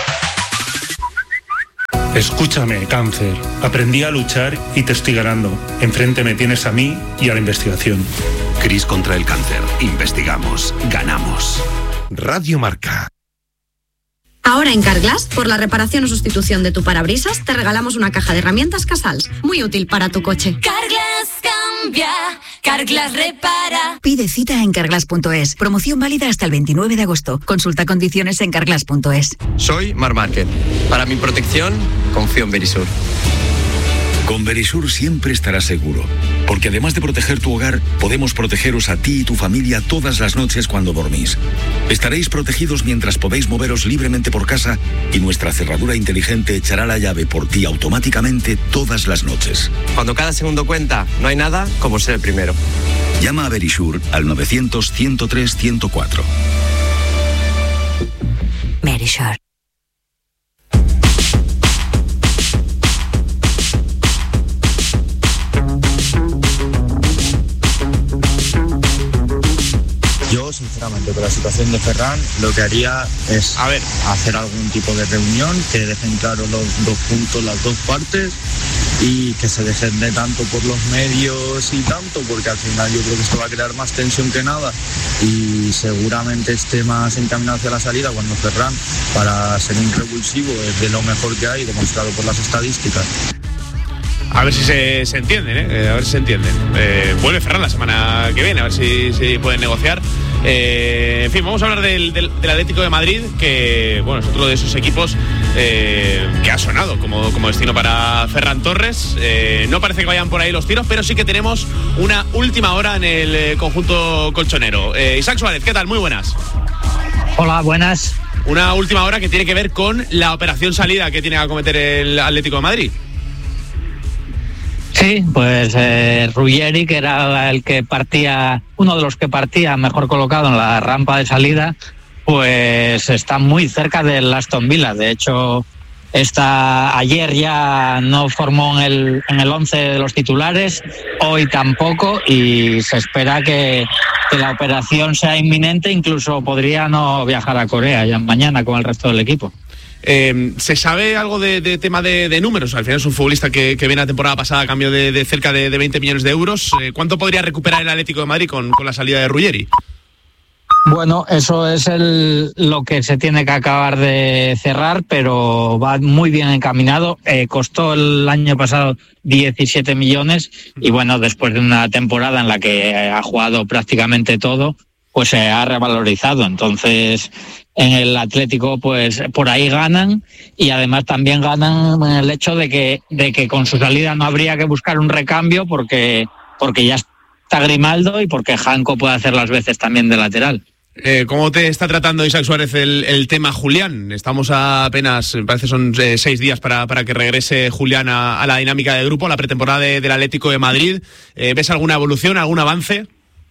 K: Escúchame, cáncer. Aprendí a luchar y te estoy ganando. Enfrente me tienes a mí y a la investigación.
A: Cris contra el cáncer. Investigamos. Ganamos.
J: Radio Marca.
L: Ahora en Carglass, por la reparación o sustitución de tu parabrisas, te regalamos una caja de herramientas Casals, muy útil para tu coche.
M: Carglass cambia, Carglass repara.
N: Pide cita en carglass punto es. Promoción válida hasta el veintinueve de agosto. Consulta condiciones en carglass punto es.
O: Soy Mar Márquez. Para mi protección, confío en Verisur.
P: Con Verisur siempre estarás seguro, porque además de proteger tu hogar, podemos protegeros a ti y tu familia todas las noches cuando dormís. Estaréis protegidos mientras podéis moveros libremente por casa y nuestra cerradura inteligente echará la llave por ti automáticamente todas las noches.
O: Cuando cada segundo cuenta, no hay nada como ser el primero.
P: Llama a Verisur al novecientos, ciento tres, ciento cuatro.
N: Verisur.
Q: Yo, sinceramente, con la situación de Ferran, lo que haría es
B: a ver.
Q: hacer algún tipo de reunión, que dejen claros los dos puntos, las dos partes, y que se dejen de tanto por los medios y tanto, porque al final yo creo que esto va a crear más tensión que nada, y seguramente esté más encaminado hacia la salida cuando Ferran, para ser un revulsivo, es de lo mejor que hay, demostrado por las estadísticas.
B: A ver si se, se entienden, ¿eh? A ver si se entienden. Eh, vuelve Ferran la semana que viene, a ver si, si pueden negociar. Eh, en fin, vamos a hablar del, del, del Atlético de Madrid, que bueno, es otro de esos equipos eh, que ha sonado como, como destino para Ferran Torres. Eh, no parece que vayan por ahí los tiros, pero sí que tenemos una última hora en el eh, conjunto colchonero. Eh, Isaac Suárez, ¿qué tal? Muy buenas.
R: Hola, buenas.
B: Una última hora que tiene que ver con la operación salida que tiene que acometer el Atlético de Madrid.
R: Sí, pues eh, Ruggeri, que era el que partía, uno de los que partía mejor colocado en la rampa de salida, pues está muy cerca del Aston Villa. De hecho, está, ayer ya no formó en el, en el once de los titulares, hoy tampoco, y se espera que, que la operación sea inminente, incluso podría no viajar a Corea ya mañana con el resto del equipo.
B: Eh, ¿Se sabe algo de, de tema de, de números? Al final es un futbolista que, que viene la temporada pasada a cambio de, de cerca de, de veinte millones de euros. Eh, ¿Cuánto podría recuperar el Atlético de Madrid con, con la salida de Ruggeri?
R: Bueno, eso es el, lo que se tiene que acabar de cerrar, pero va muy bien encaminado. Eh, costó el año pasado diecisiete millones y bueno, después de una temporada en la que ha jugado prácticamente todo, pues se ha revalorizado. Entonces, en el Atlético, pues por ahí ganan, y además también ganan en el hecho de que, de que con su salida no habría que buscar un recambio porque, porque ya está Grimaldo y porque Janko puede hacer las veces también de lateral.
B: Eh, ¿Cómo te está tratando, Isaac Suárez, el, el tema Julián? Estamos a apenas, me parece son eh, seis días para, para que regrese Julián a, a la dinámica de grupo, a la pretemporada de, del Atlético de Madrid. Eh, ¿Ves alguna evolución, algún avance?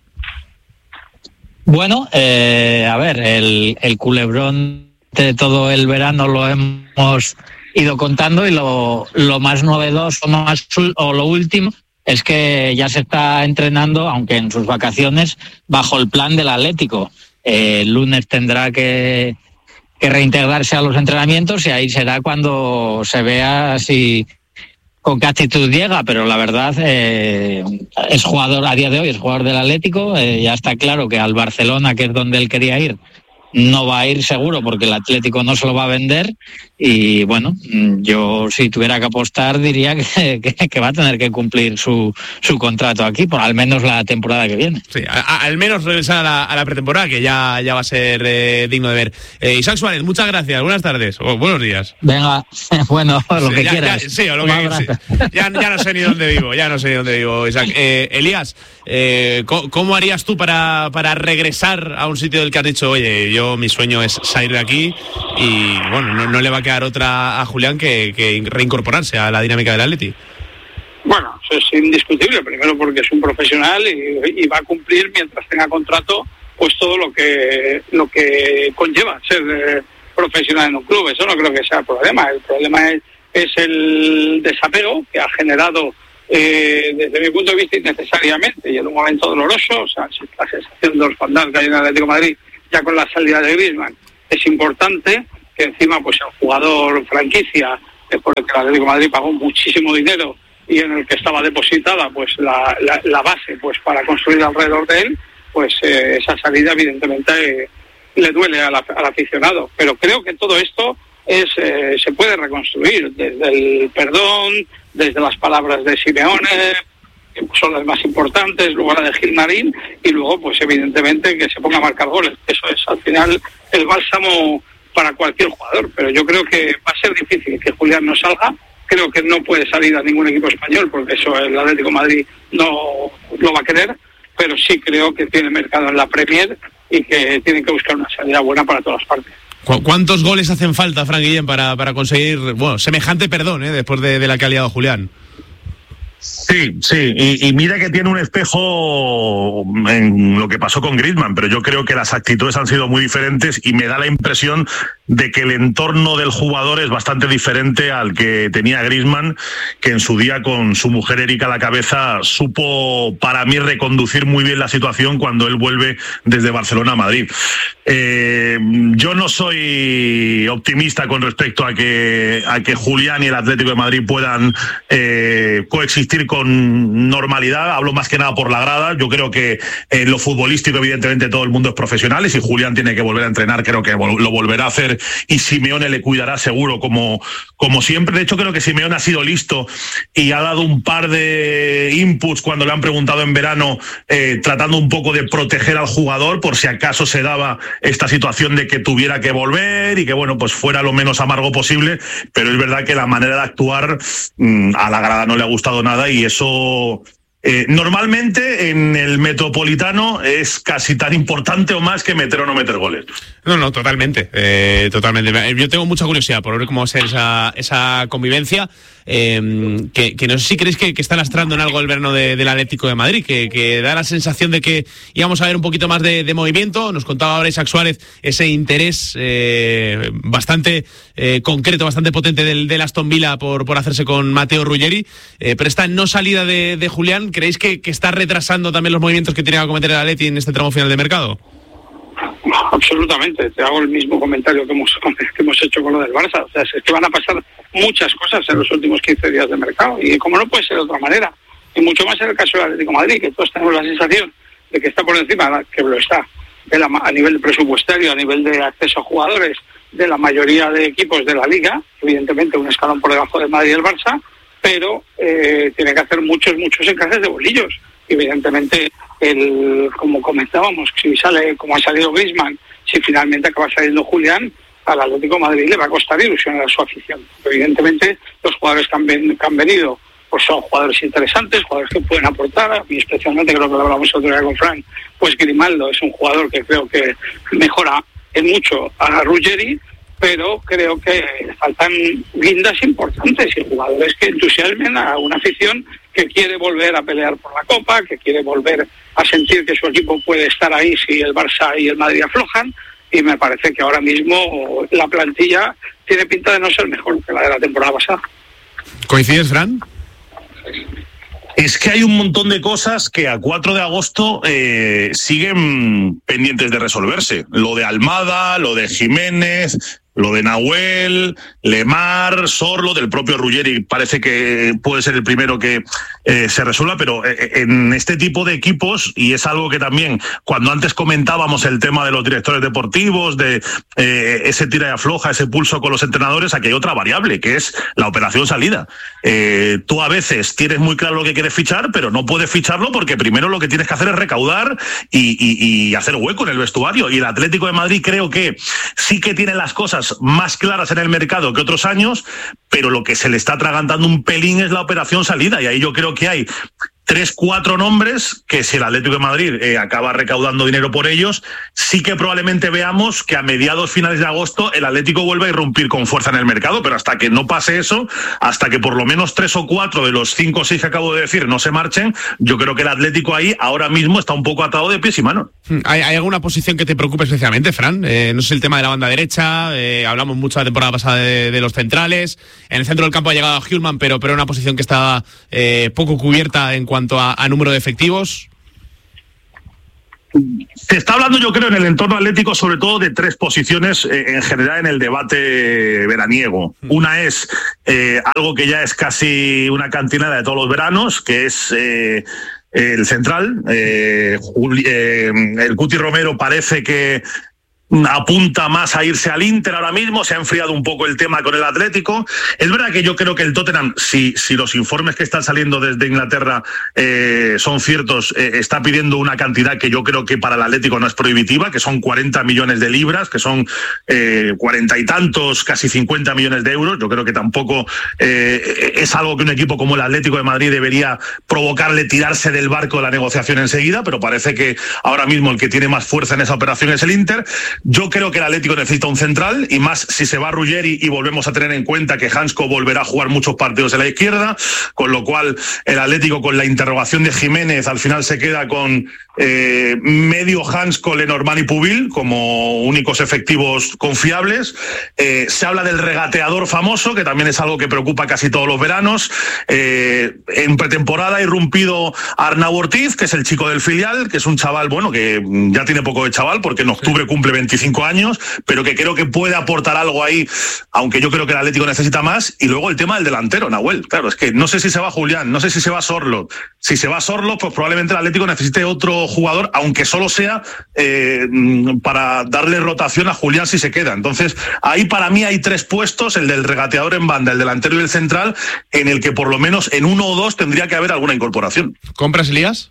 R: Bueno, eh, a ver, el, el culebrón de todo el verano lo hemos ido contando, y lo, lo más novedoso más, o lo último es que ya se está entrenando, aunque en sus vacaciones, bajo el plan del Atlético. Eh, el lunes tendrá que, que reintegrarse a los entrenamientos y ahí será cuando se vea si con qué actitud llega, pero la verdad eh, es jugador, a día de hoy es jugador del Atlético. Eh, ya está claro que al Barcelona, que es donde él quería ir, no va a ir seguro porque el Atlético no se lo va a vender, y bueno, yo si tuviera que apostar diría que, que, que va a tener que cumplir su, su contrato aquí, por al menos la temporada que viene.
B: Sí, a, a, al menos regresar a la, a la pretemporada, que ya, ya va a ser eh, digno de ver. Eh, Isaac Suárez, muchas gracias, buenas tardes, o buenos días.
R: Venga, bueno, lo
B: sí,
R: que
B: ya,
R: quieras.
B: Ya, sí, o lo que sí. ya, ya no sé ni dónde vivo, ya no sé ni dónde vivo, Isaac. Eh, Elías, eh, ¿cómo, ¿cómo harías tú para, para regresar a un sitio del que has dicho, oye, yo mi sueño es salir de aquí, y bueno, no, no le va a quedar otra a Julián que, que reincorporarse a la dinámica del Atleti?
C: Bueno, sí, eso es indiscutible. Primero porque es un profesional y, y va a cumplir mientras tenga contrato pues todo lo que lo que conlleva ser eh, profesional en un club. Eso no creo que sea el problema. El problema es, es el desapego que ha generado eh, desde mi punto de vista innecesariamente y en un momento doloroso. O sea, la sensación de orfandad que hay en el Atlético de Madrid ya con la salida de Griezmann es importante, que encima pues el jugador franquicia eh, por el que el Atlético de Madrid pagó muchísimo dinero y en el que estaba depositada pues la, la, la base pues para construir alrededor de él, pues eh, esa salida evidentemente eh, le duele al, al aficionado. Pero creo que todo esto es eh, se puede reconstruir desde el perdón, desde las palabras de Simeone, que son las más importantes, luego la de Gilmarín, y luego pues evidentemente que se ponga a marcar goles. Eso es al final el bálsamo para cualquier jugador, pero yo creo que va a ser difícil que Julián no salga. Creo que no puede salir a ningún equipo español porque eso el Atlético de Madrid no lo va a querer, pero sí creo que tiene mercado en la Premier y que tienen que buscar una salida buena para todas partes.
B: ¿Cu- ¿Cuántos goles hacen falta, Fran Guillén, para, para conseguir, bueno, semejante perdón, eh, después de, de la que ha liado Julián?
D: Sí, sí, y, y mira que tiene un espejo en lo que pasó con Griezmann, pero yo creo que las actitudes han sido muy diferentes y me da la impresión de que el entorno del jugador es bastante diferente al que tenía Griezmann, que en su día con su mujer Erika a la cabeza supo para mí reconducir muy bien la situación cuando él vuelve desde Barcelona a Madrid. Eh, yo no soy optimista con respecto a que, a que Julián y el Atlético de Madrid puedan eh, coexistir con normalidad. Hablo más que nada por la grada. Yo creo que en lo futbolístico evidentemente todo el mundo es profesional y si Julián tiene que volver a entrenar creo que lo volverá a hacer y Simeone le cuidará seguro como, como siempre. De hecho creo que Simeone ha sido listo y ha dado un par de inputs cuando le han preguntado en verano eh, tratando un poco de proteger al jugador por si acaso se daba esta situación de que tuviera que volver y que bueno pues fuera lo menos amargo posible, pero es verdad que la manera de actuar mmm, a la grada no le ha gustado nada y eso eh, normalmente en el Metropolitano es casi tan importante o más que meter o no meter goles.
B: No, no, totalmente, eh, totalmente. Yo tengo mucha curiosidad por ver cómo va a ser esa, esa convivencia, eh, que, que no sé si creéis que, que está lastrando en algo el verano de, del Atlético de Madrid, que, que da la sensación de que íbamos a ver un poquito más de, de movimiento. Nos contaba ahora Isaac Suárez ese interés eh, bastante eh, concreto, bastante potente del, del Aston Villa por, por hacerse con Matteo Ruggeri, eh, pero esta no salida de, de Julián, ¿creéis que, que está retrasando también los movimientos que tenía que cometer el Atleti en este tramo final de mercado?
C: Absolutamente, te hago el mismo comentario que hemos, que hemos hecho con lo del Barça. O sea, es que van a pasar muchas cosas en los últimos quince días de mercado y como no puede ser de otra manera, y mucho más en el caso del Atlético de Madrid, que todos tenemos la sensación de que está por encima, que lo está, de la, a nivel presupuestario, a nivel de acceso a jugadores, de la mayoría de equipos de la Liga, evidentemente un escalón por debajo del Madrid y el Barça, pero eh, tiene que hacer muchos, muchos encajes de bolillos. Evidentemente, el, como comentábamos, si sale como ha salido Griezmann, si finalmente acaba saliendo Julián, al Atlético de Madrid le va a costar ilusionar a su afición. Evidentemente, los jugadores que han, ven, que han venido pues son jugadores interesantes, jugadores que pueden aportar. A mí especialmente, creo que lo hablamos otro día con Frank, pues Grimaldo es un jugador que creo que mejora en mucho a Ruggeri, pero creo que faltan guindas importantes y jugadores que entusiasmen a una afición que quiere volver a pelear por la Copa, que quiere volver a sentir que su equipo puede estar ahí si el Barça y el Madrid aflojan, y me parece que ahora mismo la plantilla tiene pinta de no ser mejor que la de la temporada pasada.
B: ¿Coincides, Fran?
D: Es que hay un montón de cosas que a cuatro de agosto eh, siguen pendientes de resolverse. Lo de Almada, lo de Jiménez, lo de Nahuel, Lemar, Sorlo, del propio Ruggeri, parece que puede ser el primero que eh, se resuelva, pero eh, en este tipo de equipos, y es algo que también, cuando antes comentábamos el tema de los directores deportivos, de eh, ese tira y afloja, ese pulso con los entrenadores, aquí hay otra variable, que es la operación salida. Eh, tú a veces tienes muy claro lo que quieres fichar, pero no puedes ficharlo porque primero lo que tienes que hacer es recaudar y, y, y hacer hueco en el vestuario. Y el Atlético de Madrid creo que sí que tiene las cosas más claras en el mercado que otros años, pero lo que se le está atragantando un pelín es la operación salida, y ahí yo creo que hay tres, cuatro nombres que si el Atlético de Madrid eh, acaba recaudando dinero por ellos, sí que probablemente veamos que a mediados finales de agosto el Atlético vuelve a irrumpir con fuerza en el mercado, pero hasta que no pase eso, hasta que por lo menos tres o cuatro de los cinco o seis que acabo de decir no se marchen, yo creo que el Atlético ahí ahora mismo está un poco atado de pies y manos.
B: ¿Hay, hay alguna posición que te preocupe especialmente, Fran? Eh, no sé, el tema de la banda derecha, eh, hablamos mucho la temporada pasada de, de los centrales, en el centro del campo ha llegado a Hjulman, pero, pero una posición que está eh, poco cubierta en cuanto cuanto a, a número de efectivos.
D: Se está hablando, yo creo, en el entorno atlético sobre todo de tres posiciones eh, en general en el debate veraniego. Una es eh, algo que ya es casi una cantinada de todos los veranos, que es eh, el central. Eh, Juli, eh, el Cuti Romero parece que apunta más a irse al Inter ahora mismo, se ha enfriado un poco el tema con el Atlético. Es verdad que yo creo que el Tottenham, si, si los informes que están saliendo desde Inglaterra eh, son ciertos, eh, está pidiendo una cantidad que yo creo que para el Atlético no es prohibitiva, que son cuarenta millones de libras, que son eh, cuarenta y tantos, casi cincuenta millones de euros. Yo creo que tampoco eh, es algo que un equipo como el Atlético de Madrid debería provocarle tirarse del barco de la negociación enseguida, pero parece que ahora mismo el que tiene más fuerza en esa operación es el Inter. Yo creo que el Atlético necesita un central, y más si se va Ruggeri y volvemos a tener en cuenta que Hansko volverá a jugar muchos partidos en la izquierda, con lo cual el Atlético, con la interrogación de Jiménez, al final se queda con eh, medio Hansko, Lenormand y Pubil como únicos efectivos confiables. Eh, se habla del regateador famoso, que también es algo que preocupa casi todos los veranos. Eh, en pretemporada ha irrumpido Arnau Ortiz, que es el chico del filial, que es un chaval, bueno, que ya tiene poco de chaval, porque en octubre cumple veinticinco años, pero que creo que puede aportar algo ahí, aunque yo creo que el Atlético necesita más. Y luego el tema del delantero, Nahuel. Claro, es que no sé si se va Julián, no sé si se va Sorloth. Si se va Sorloth, pues probablemente el Atlético necesite otro jugador, aunque solo sea eh, para darle rotación a Julián si se queda. Entonces, ahí para mí hay tres puestos, el del regateador en banda, el delantero y el central, en el que por lo menos en uno o dos tendría que haber alguna incorporación.
B: ¿Compras, Elías?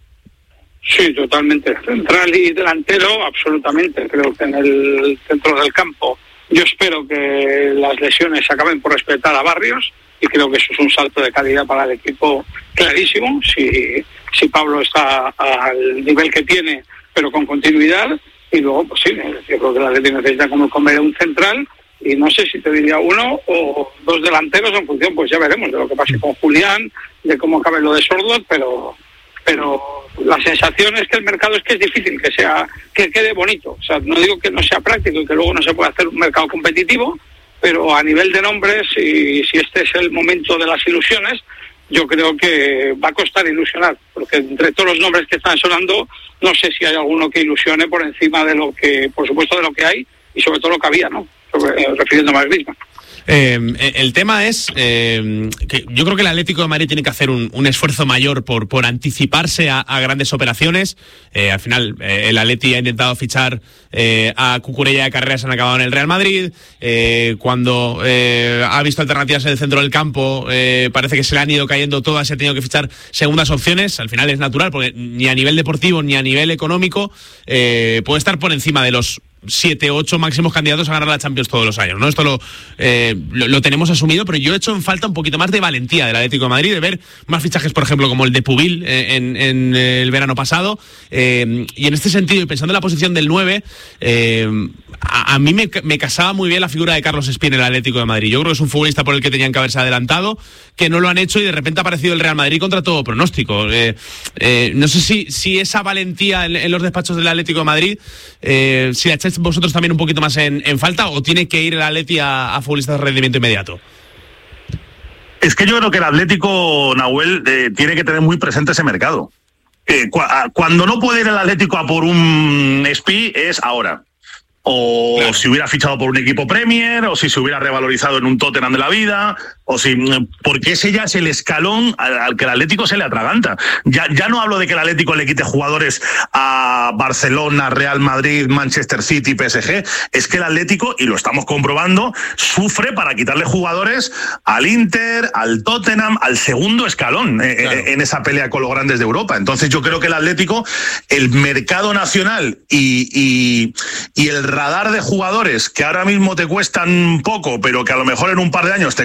C: Sí, totalmente. Central y delantero, absolutamente. Creo que en el centro del campo yo espero que las lesiones acaben por respetar a Barrios, y creo que eso es un salto de calidad para el equipo clarísimo. Si, si Pablo está al nivel que tiene, pero con continuidad, y luego, pues sí, yo creo que el Atlético necesita como comer un central, y no sé si te diría uno o dos delanteros en función, pues ya veremos de lo que pase con Julián, de cómo acabe lo de Sorloth, pero... pero la sensación es que el mercado es que es difícil que sea, que quede bonito. O sea, no digo que no sea práctico y que luego no se pueda hacer un mercado competitivo, pero a nivel de nombres, y si este es el momento de las ilusiones, yo creo que va a costar ilusionar, porque entre todos los nombres que están sonando, no sé si hay alguno que ilusione por encima de lo que, por supuesto, de lo que hay, y sobre todo lo que había, ¿no? Sobre, eh, refiriéndome a Griezmann.
B: Eh, el tema es eh, que yo creo que el Atlético de Madrid tiene que hacer un, un esfuerzo mayor por, por anticiparse a, a grandes operaciones. Eh, al final, eh, el Atleti ha intentado fichar eh, a Cucurella y a Carreras, han acabado en el Real Madrid. Eh, cuando eh, ha visto alternativas en el centro del campo, eh, parece que se le han ido cayendo todas, se ha tenido que fichar segundas opciones. Al final es natural, porque ni a nivel deportivo ni a nivel económico eh, puede estar por encima de los siete, ocho máximos candidatos a ganar la Champions todos los años, ¿no? Esto lo, eh, lo, lo tenemos asumido, pero yo he hecho en falta un poquito más de valentía del Atlético de Madrid, de ver más fichajes, por ejemplo, como el de Pubil eh, en, en el verano pasado, eh, y en este sentido, y pensando en la posición del nueve, eh, a, a mí me, me casaba muy bien la figura de Carlos Espín en el Atlético de Madrid. Yo creo que es un futbolista por el que tenían que haberse adelantado, que no lo han hecho, y de repente ha aparecido el Real Madrid contra todo pronóstico. Eh, eh, no sé si, si esa valentía en, en los despachos del Atlético de Madrid, eh, si la echáis vosotros también un poquito más en, en falta, o tiene que ir el Atleti a, a futbolistas de rendimiento inmediato.
D: Es que yo creo que el Atlético, Nahuel, eh, tiene que tener muy presente ese mercado. Eh, cu cuando no puede ir el Atlético a por un Espí es ahora. O claro, si hubiera fichado por un equipo Premier, o si se hubiera revalorizado en un Tottenham de la vida, o si, porque ese ya es el escalón al, al que el Atlético se le atraganta. Ya, ya no hablo de que el Atlético le quite jugadores a Barcelona, Real Madrid, Manchester City, P S G. Es que el Atlético, y lo estamos comprobando, sufre para quitarle jugadores al Inter, al Tottenham, al segundo escalón eh, claro. en esa pelea con los grandes de Europa. Entonces yo creo que el Atlético, el mercado nacional y, y, y el radar de jugadores que ahora mismo te cuestan poco, pero que a lo mejor en un par de años te cuestan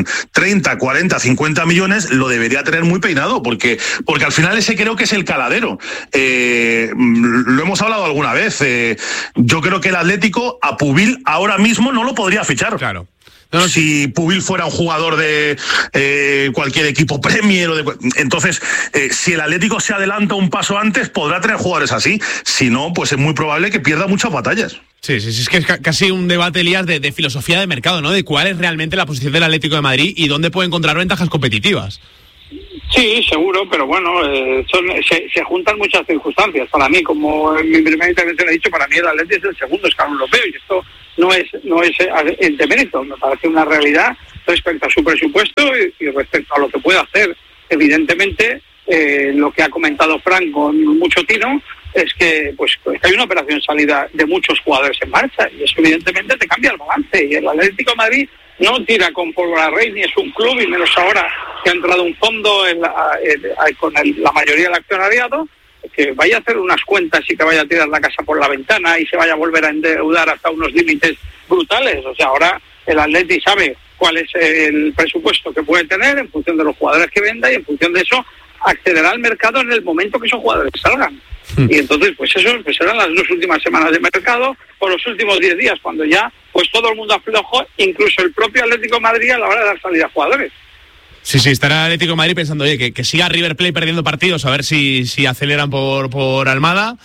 D: cuestan treinta, cuarenta, cincuenta millones, lo debería tener muy peinado, porque, porque al final ese creo que es el caladero. Eh, lo hemos hablado alguna vez. Eh, yo creo que el Atlético a Pubil ahora mismo no lo podría fichar.
B: Claro.
D: No, no, si Pubil fuera un jugador de eh, cualquier equipo Premier o de, entonces eh, si el Atlético se adelanta un paso antes podrá tener jugadores así, si no pues es muy probable que pierda muchas batallas.
B: Sí, sí, sí, es que es casi un debate, Elías, de, de filosofía de mercado, ¿no? De cuál es realmente la posición del Atlético de Madrid y dónde puede encontrar ventajas competitivas.
C: Sí, seguro, pero bueno, eh, son, se, se juntan muchas circunstancias. Para mí, como en mi primera intervención he dicho, para mí el Atlético es el segundo escalón europeo y esto no es no es el demérito, me parece una realidad respecto a su presupuesto y, y respecto a lo que puede hacer. Evidentemente, eh, lo que ha comentado Fran con mucho tino es que pues hay una operación salida de muchos jugadores en marcha y eso evidentemente te cambia el balance, y el Atlético de Madrid no tira con pólvora rey ni es un club, y menos ahora que ha entrado un fondo en la, en, con el, la mayoría del accionariado, que vaya a hacer unas cuentas y que vaya a tirar la casa por la ventana y se vaya a volver a endeudar hasta unos límites brutales. O sea, ahora el Atleti sabe cuál es el presupuesto que puede tener en función de los jugadores que venda y en función de eso accederá al mercado en el momento que esos jugadores salgan. Mm. Y entonces, pues eso pues serán las dos últimas semanas de mercado o los últimos diez días, cuando ya pues todo el mundo aflojó, incluso el propio Atlético de Madrid a la hora de dar salida a jugadores.
B: Sí, sí, estará el Atlético de Madrid pensando, oye, que, que siga River Plate perdiendo partidos, a ver si, si aceleran por, por Almada,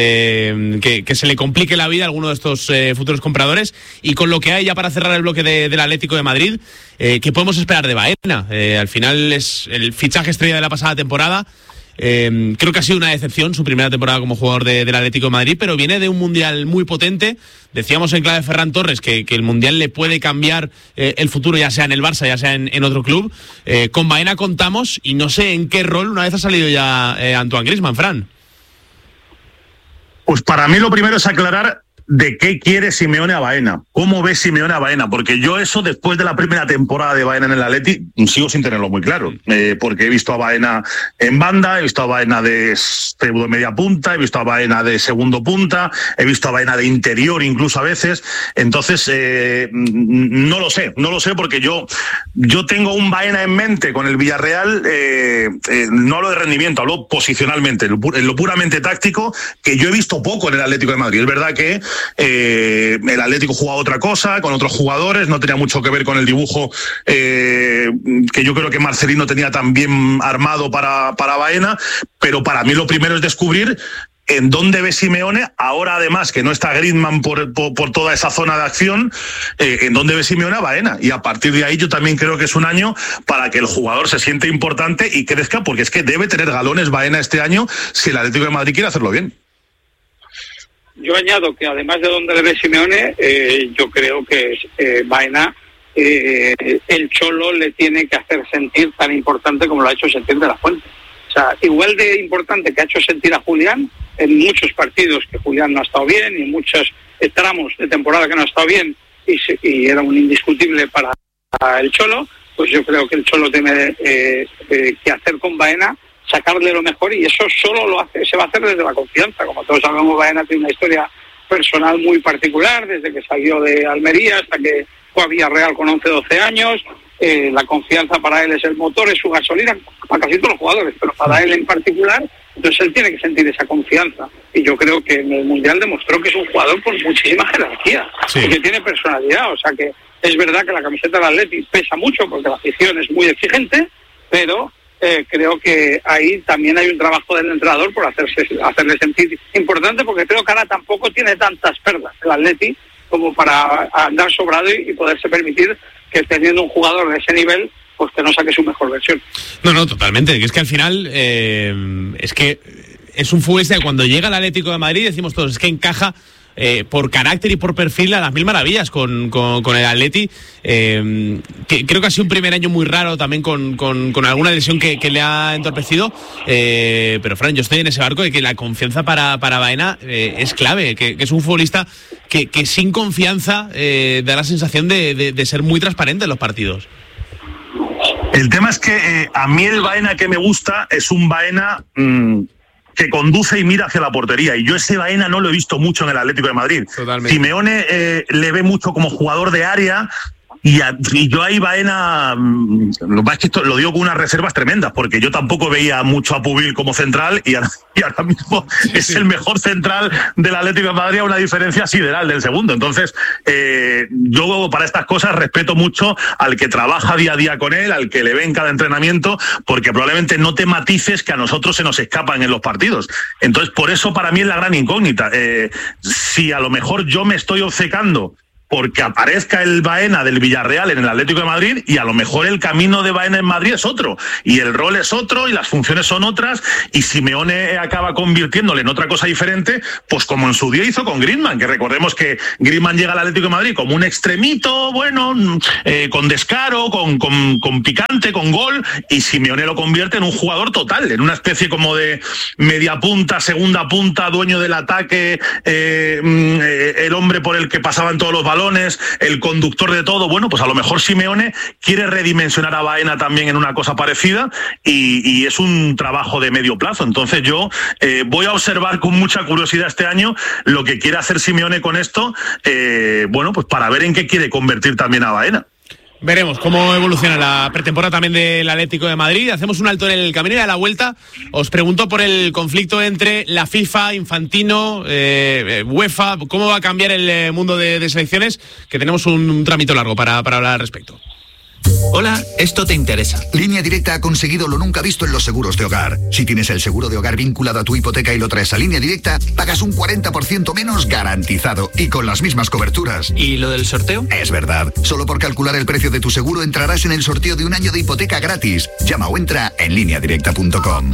B: eh, que, que se le complique la vida a alguno de estos eh, futuros compradores. Y con lo que hay ya para cerrar el bloque de, del Atlético de Madrid, eh, ¿qué podemos esperar de Baena? Eh, al final es el fichaje estrella de la pasada temporada. Eh, creo que ha sido una decepción su primera temporada como jugador de, del Atlético de Madrid, pero viene de un Mundial muy potente. Decíamos en clave Ferran Torres que, que el Mundial le puede cambiar eh, el futuro, ya sea en el Barça, ya sea en, en otro club. Eh, con Baena contamos, y no sé en qué rol una vez ha salido ya eh, Antoine Griezmann, Fran.
D: Pues para mí lo primero es aclarar de qué quiere Simeone a Baena, cómo ve Simeone a Baena, porque yo eso después de la primera temporada de Baena en el Atleti sigo sin tenerlo muy claro, eh, porque he visto a Baena en banda, he visto a Baena de pseudo media punta, he visto a Baena de segundo punta, he visto a Baena de interior incluso a veces, entonces eh, no lo sé, no lo sé porque yo, yo tengo un Baena en mente con el Villarreal, eh, eh, no hablo de rendimiento, hablo posicionalmente, en lo, en lo puramente táctico, que yo he visto poco en el Atlético de Madrid. Es verdad que Eh, el Atlético jugaba otra cosa, con otros jugadores, no tenía mucho que ver con el dibujo eh, que yo creo que Marcelino tenía tan bien armado para, para Baena, pero para mí lo primero es descubrir en dónde ve Simeone, ahora además que no está Griezmann por, por, por toda esa zona de acción, eh, en dónde ve Simeone a Baena, y a partir de ahí yo también creo que es un año para que el jugador se siente importante y crezca, porque es que debe tener galones Baena este año si el Atlético de Madrid quiere hacerlo bien.
C: Yo añado que además de donde le ve Simeone, eh, yo creo que eh, Baena, eh, el Cholo le tiene que hacer sentir tan importante como lo ha hecho sentir De La Fuente. O sea, igual de importante que ha hecho sentir a Julián en muchos partidos que Julián no ha estado bien y en muchos tramos de temporada que no ha estado bien y, se, y era un indiscutible para el Cholo, pues yo creo que el Cholo tiene eh, eh, que hacer con Baena, sacarle lo mejor, y eso solo lo hace, se va a hacer desde la confianza. Como todos sabemos, Baena tiene una historia personal muy particular, desde que salió de Almería hasta que fue a Villarreal con once, doce años. Eh, la confianza para él es el motor, es su gasolina, para casi todos los jugadores, pero para él en particular, entonces él tiene que sentir esa confianza. Y yo creo que en el Mundial demostró que es un jugador con muchísima jerarquía, sí, y que tiene personalidad. O sea que es verdad que la camiseta del Atleti pesa mucho porque la afición es muy exigente, pero Eh, creo que ahí también hay un trabajo del entrenador por hacerse, hacerle sentir importante, porque creo que ahora tampoco tiene tantas perlas el Atleti como para andar sobrado y, y poderse permitir que teniendo un jugador de ese nivel, pues que no saque su mejor versión.
B: No, no, totalmente. Es que al final eh, es que es un futbolista que cuando llega al Atlético de Madrid decimos todos, es que encaja Eh, por carácter y por perfil a las mil maravillas con, con, con el Atleti. Eh, que, creo que ha sido un primer año muy raro también con, con, con alguna lesión que, que le ha entorpecido, eh, pero Fran, yo estoy en ese barco de que la confianza para, para Baena eh, es clave, que, que es un futbolista que, que sin confianza eh, da la sensación de, de, de ser muy transparente en los partidos.
D: El tema es que eh, a mí el Baena que me gusta es un Baena mmm, que conduce y mira hacia la portería, y yo ese Baena no lo he visto mucho en el Atlético de Madrid.
B: Totalmente.
D: Simeone eh, le ve mucho como jugador de área, Y, a, y yo ahí Baena, lo más que esto, lo digo con unas reservas tremendas, porque yo tampoco veía mucho a Pubil como central y ahora, y ahora mismo sí, es sí. el mejor central del Atlético de Madrid a una diferencia sideral del segundo. Entonces, eh, yo para estas cosas respeto mucho al que trabaja día a día con él, al que le ve en cada entrenamiento, porque probablemente no te matices que a nosotros se nos escapan en los partidos. Entonces, por eso para mí es la gran incógnita. Eh, si a lo mejor yo me estoy obcecando porque aparezca el Baena del Villarreal en el Atlético de Madrid y a lo mejor el camino de Baena en Madrid es otro y el rol es otro y las funciones son otras y Simeone acaba convirtiéndole en otra cosa diferente, pues como en su día hizo con Griezmann, que recordemos que Griezmann llega al Atlético de Madrid como un extremito, bueno, eh, con descaro, con, con, con picante, con gol, y Simeone lo convierte en un jugador total, en una especie como de media punta, segunda punta, dueño del ataque, eh, eh, el hombre por el que pasaban todos los balones, el conductor de todo. Bueno, pues a lo mejor Simeone quiere redimensionar a Baena también en una cosa parecida y, y es un trabajo de medio plazo. Entonces yo eh, voy a observar con mucha curiosidad este año lo que quiere hacer Simeone con esto, eh, bueno, pues para ver en qué quiere convertir también a Baena.
B: Veremos cómo evoluciona la pretemporada también del Atlético de Madrid. Hacemos un alto en el camino y a la vuelta os pregunto por el conflicto entre la FIFA, Infantino, eh, UEFA. ¿Cómo va a cambiar el mundo de, de selecciones? Que tenemos un, un trámite largo para, para hablar al respecto.
S: Hola, esto te interesa. Línea Directa ha conseguido lo nunca visto en los seguros de hogar. Si tienes el seguro de hogar vinculado a tu hipoteca y lo traes a Línea Directa, pagas un cuarenta por ciento menos garantizado y con las mismas coberturas.
O: ¿Y lo del sorteo?
S: Es verdad. Solo por calcular el precio de tu seguro entrarás en el sorteo de un año de hipoteca gratis. Llama o entra en línea directa punto com.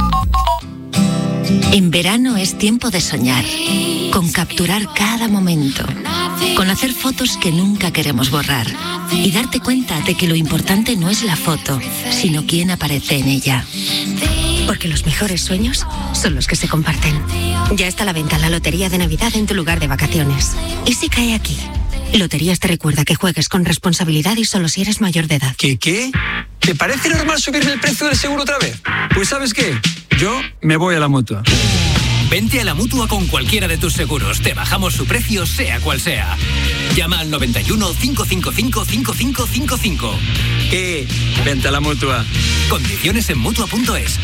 T: En verano es tiempo de soñar, con capturar cada momento, con hacer fotos que nunca queremos borrar y darte cuenta de que lo importante no es la foto, sino quién aparece en ella.
U: Porque los mejores sueños son los que se comparten. Ya está a la venta la Lotería de Navidad en tu lugar de vacaciones. ¿Y si cae aquí? Loterías te recuerda que juegues con responsabilidad y solo si eres mayor de edad.
V: ¿Qué, qué? ¿Te parece normal subirme el precio del seguro otra vez? Pues ¿sabes qué? Yo me voy a la Mutua.
W: Vente a la Mutua con cualquiera de tus seguros. Te bajamos su precio, sea cual sea. Llama al noventa y uno, cinco cinco cinco, cinco cinco cinco cinco.
V: ¿Qué? Vente a la Mutua.
W: Condiciones en Mutua punto es.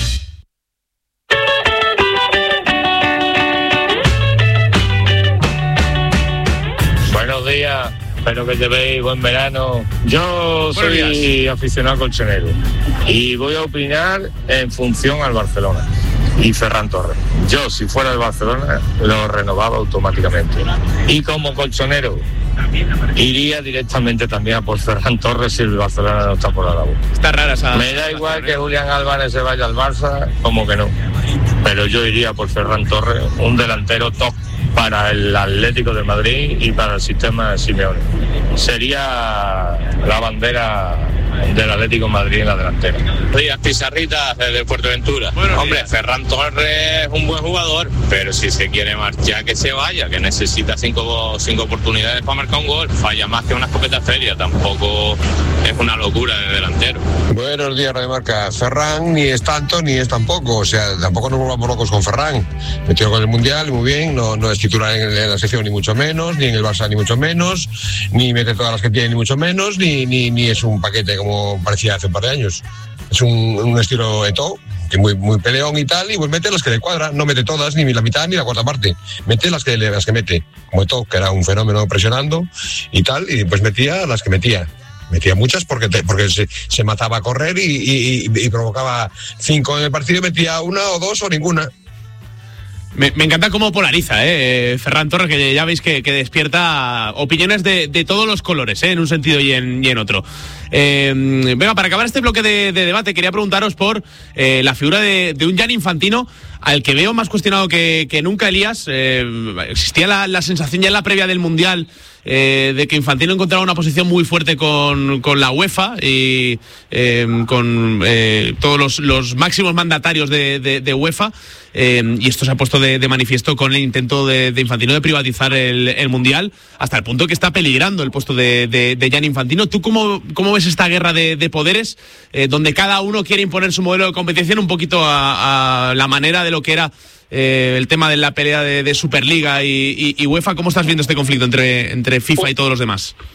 X: Buenos días, espero que llevéis buen verano. Yo soy aficionado colchonero y voy a opinar en función al Barcelona y Ferran Torres. Yo, si fuera el Barcelona, lo renovaba automáticamente. Y como colchonero, iría directamente también a por Ferran Torres si el Barcelona no está por la labor.
B: Está rara esa...
X: Me da igual que Julián Álvarez se vaya al Barça, como que no. Pero yo iría por Ferran Torres, un delantero top para el Atlético de Madrid y para el sistema de Simeone. Sería la bandera del Atlético de Madrid en la delantera.
Y: Días Pizarrita desde Fuerteventura. Bueno, hombre, días. Ferran Torres es un buen jugador, pero si se quiere marchar, que se vaya, que necesita cinco, cinco oportunidades para marcar un gol. Falla más que una escopeta feria, tampoco es una locura de delantero.
Z: Buenos días, Radio Marca. Ferran ni es tanto ni es tampoco, o sea, tampoco nos volvamos locos con Ferran. Metió con el Mundial, muy bien, no, no es titular en, en la sección ni mucho menos, ni en el Barça ni mucho menos, ni mete todas las que tiene ni mucho menos, ni, ni, ni es un paquete como parecía hace un par de años. Es un, un estilo Eto'o, que muy, muy peleón y tal, y pues mete las que le cuadra, no mete todas, ni la mitad ni la cuarta parte, mete las que, las que mete, como Eto'o, que era un fenómeno presionando y tal, y pues metía las que metía. Metía muchas porque, te, porque se, se mataba a correr y, y, y, y provocaba cinco en el partido y metía una o dos o ninguna.
B: Me, me encanta cómo polariza, ¿eh? Ferran Torres, que ya veis que, que despierta opiniones de, de todos los colores, ¿eh? En un sentido y en, y en otro. Eh, venga, para acabar este bloque de, de debate, quería preguntaros por eh, la figura de, de un Gianni Infantino, al que veo más cuestionado que, que nunca, Elías. Eh, existía la, la sensación ya en la previa del Mundial eh, de que Infantino encontraba una posición muy fuerte con, con la UEFA y eh, con eh, todos los, los máximos mandatarios de, de, de UEFA. Eh, y esto se ha puesto de, de manifiesto con el intento de, de Infantino de privatizar el, el Mundial, hasta el punto que está peligrando el puesto de, de, de Gianni Infantino. ¿Tú cómo, cómo ves esta guerra de, de poderes, eh, donde cada uno quiere imponer su modelo de competición un poquito a, a la manera de lo que era eh, el tema de la pelea de, de Superliga y, y, y UEFA? ¿Cómo estás viendo este conflicto entre, entre FIFA y todos los demás?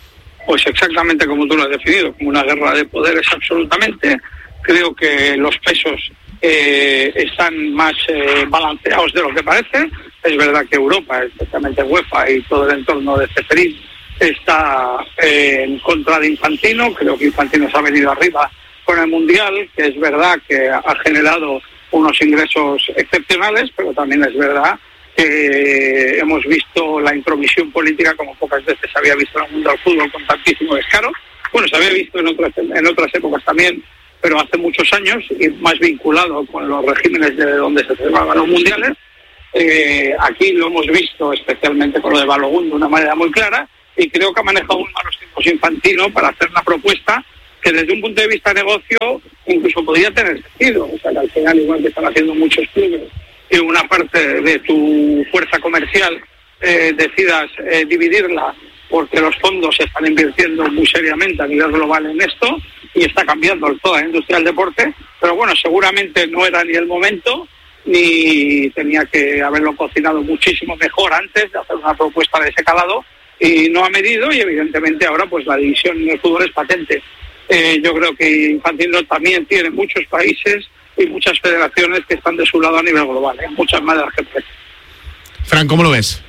C: pues exactamente como tú lo has definido, como una guerra de poderes absolutamente. Creo que los pesos eh, están más eh, balanceados de lo que parece. Es verdad que Europa, especialmente UEFA y todo el entorno de Ceferín, está eh, en contra de Infantino. Creo que Infantino se ha venido arriba con el Mundial, que es verdad que ha generado unos ingresos excepcionales, pero también es verdad que hemos visto la intromisión política como pocas veces se había visto en el mundo del fútbol con tantísimo descaro. Bueno, se había visto en otras, en otras épocas también, pero hace muchos años y más vinculado con los regímenes de donde se celebraban los mundiales. Eh, aquí lo hemos visto especialmente con lo de Balogun de una manera muy clara, y creo que ha manejado un malos tiempos Infantino para hacer una propuesta que desde un punto de vista de negocio incluso podría tener sentido. O sea, que al final, igual que están haciendo muchos clubes, que una parte de tu fuerza comercial eh, decidas eh, dividirla porque los fondos se están invirtiendo muy seriamente a nivel global en esto y está cambiando toda la industria del deporte, pero bueno, seguramente no era ni el momento ni tenía que haberlo cocinado muchísimo mejor antes de hacer una propuesta de ese calado, y no ha medido, y evidentemente ahora pues la división en el fútbol es patente. Eh, yo creo que Infantino también tiene muchos países y muchas federaciones que están de su lado a nivel global, ¿eh? Muchas más de las que parece.
B: Fran, ¿cómo lo ves?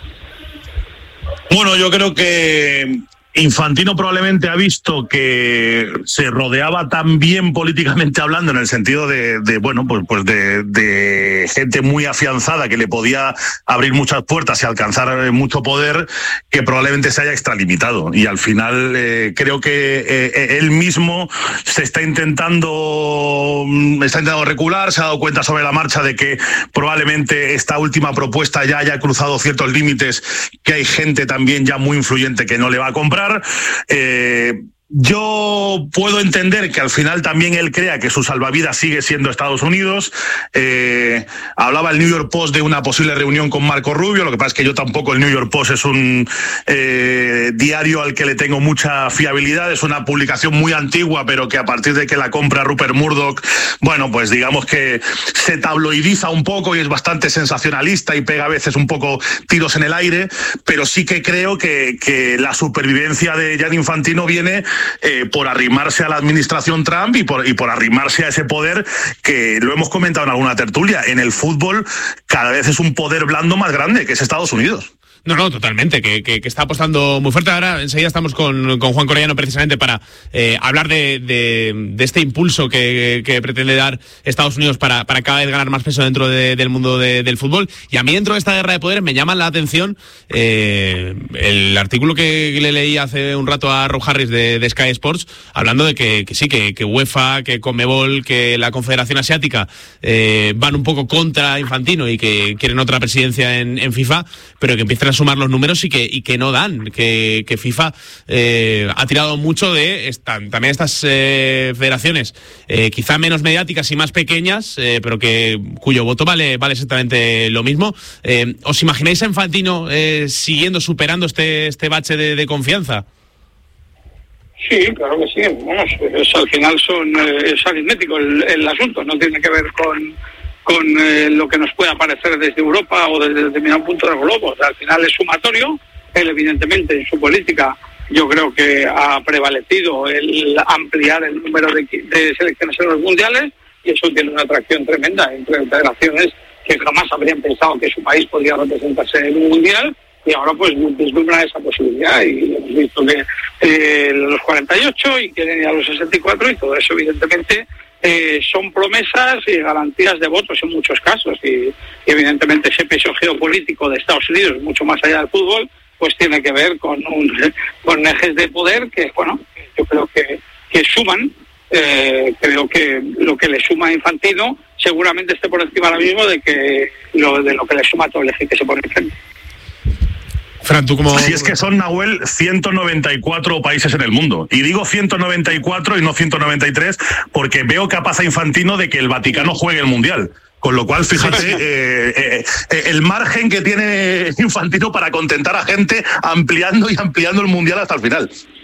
D: Bueno, yo creo que Infantino probablemente ha visto que se rodeaba tan bien políticamente hablando, en el sentido de, de bueno, pues, pues de, de gente muy afianzada que le podía abrir muchas puertas y alcanzar mucho poder, que probablemente se haya extralimitado. Y al final eh, creo que eh, él mismo se está intentando, está intentando recular, se ha dado cuenta sobre la marcha de que probablemente esta última propuesta ya haya cruzado ciertos límites, que hay gente también ya muy influyente que no le va a comprar. Eh, yo puedo entender que al final también él crea que su salvavidas sigue siendo Estados Unidos. Eh, hablaba el New York Post de una posible reunión con Marco Rubio. Lo que pasa es que yo tampoco, el New York Post es un eh, diario al que le tengo mucha fiabilidad. Es una publicación muy antigua, pero que a partir de que la compra Rupert Murdoch, bueno, pues digamos que se tabloidiza un poco y es bastante sensacionalista y pega a veces un poco tiros en el aire. Pero sí que creo que, que la supervivencia de Gianni Infantino viene Eh, por arrimarse a la administración Trump y por, y por arrimarse a ese poder que, lo hemos comentado en alguna tertulia, en el fútbol cada vez es un poder blando más grande, que es Estados Unidos.
B: No, no, totalmente, que, que, que está apostando muy fuerte. Ahora enseguida estamos con, con Juan Corellano precisamente para eh, hablar de, de, de este impulso que, que pretende dar Estados Unidos para, para cada vez ganar más peso dentro de, del mundo de, del fútbol. Y a mí, dentro de esta guerra de poderes, me llama la atención eh, el artículo que le leí hace un rato a Rob Harris de, de Sky Sports, hablando de que, que sí, que, que UEFA, que Conmebol, que la Confederación Asiática eh, van un poco contra Infantino y que quieren otra presidencia en, en FIFA, pero que empiezan a sumar los números y que, y que no dan, que, que FIFA eh, ha tirado mucho de esta, también estas eh, federaciones eh, quizá menos mediáticas y más pequeñas, eh, pero que cuyo voto vale, vale exactamente lo mismo. Eh, ¿Os imagináis a Infantino eh, siguiendo, superando este, este bache de, de confianza?
C: Sí, claro que sí. Vamos, es, al final son, eh, es aritmético el, el asunto, no tiene que ver con con eh, lo que nos pueda parecer desde Europa o desde determinado punto del globo. O sea, al final es sumatorio. Él, evidentemente, en su política, yo creo que ha prevalecido el ampliar el número de, de selecciones en los mundiales, y eso tiene una atracción tremenda entre federaciones que jamás habrían pensado que su país podía representarse en un mundial, y ahora pues vislumbra esa posibilidad, y hemos visto que eh, los cuarenta y ocho y quieren ir a los sesenta y cuatro, y todo eso evidentemente eh, son promesas y garantías de votos en muchos casos, y, y evidentemente ese peso geopolítico de Estados Unidos, mucho más allá del fútbol, pues tiene que ver con, un, con ejes de poder que, bueno, yo creo que, que suman. Eh, creo que lo que le suma a Infantino seguramente esté por encima ahora mismo de que lo, de lo que le suma a todo el eje que se pone enfrente.
B: Fran, ¿tú cómo...?
D: Si es que son, Nahuel, ciento noventa y cuatro países en el mundo. Y digo ciento noventa y cuatro y no ciento noventa y tres porque veo capaz a Infantino de que el Vaticano juegue el Mundial. Con lo cual, fíjate, eh, eh, eh, el margen que tiene Infantino para contentar a gente ampliando y ampliando el Mundial hasta el final.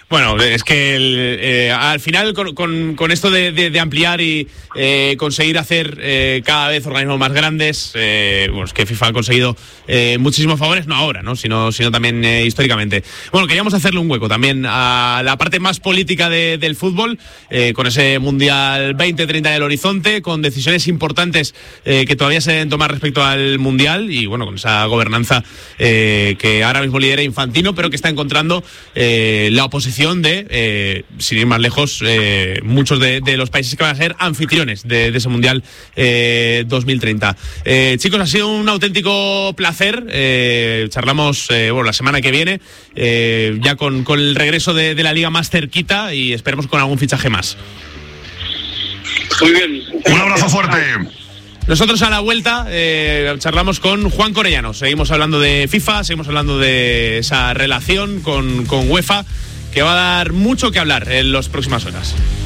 B: Bueno, es que el, eh, al final con, con, con esto de, de, de ampliar y eh, conseguir hacer eh, cada vez organismos más grandes, eh, bueno, es que FIFA ha conseguido eh, muchísimos favores, no ahora, ¿no? Sino, sino también eh, históricamente. Bueno, queríamos hacerle un hueco también a la parte más política de, del fútbol, eh, con ese Mundial veinte treinta del horizonte, con decisiones importantes eh, que todavía se deben tomar respecto al Mundial y bueno, con esa gobernanza eh, que ahora mismo lidera Infantino, pero que está encontrando eh, la oposición de, eh, sin ir más lejos, eh, muchos de, de los países que van a ser anfitriones de, de ese Mundial eh, dos mil treinta. Eh, chicos, ha sido un auténtico placer. Eh, charlamos eh, bueno, la semana que viene, eh, ya con, con el regreso de, de la Liga más cerquita y esperemos con algún fichaje más.
C: Muy bien.
D: Un abrazo fuerte.
B: Nosotros a la vuelta eh, charlamos con Juan Corellano. Seguimos hablando de FIFA, seguimos hablando de esa relación con, con UEFA, que va a dar mucho que hablar en las próximas horas.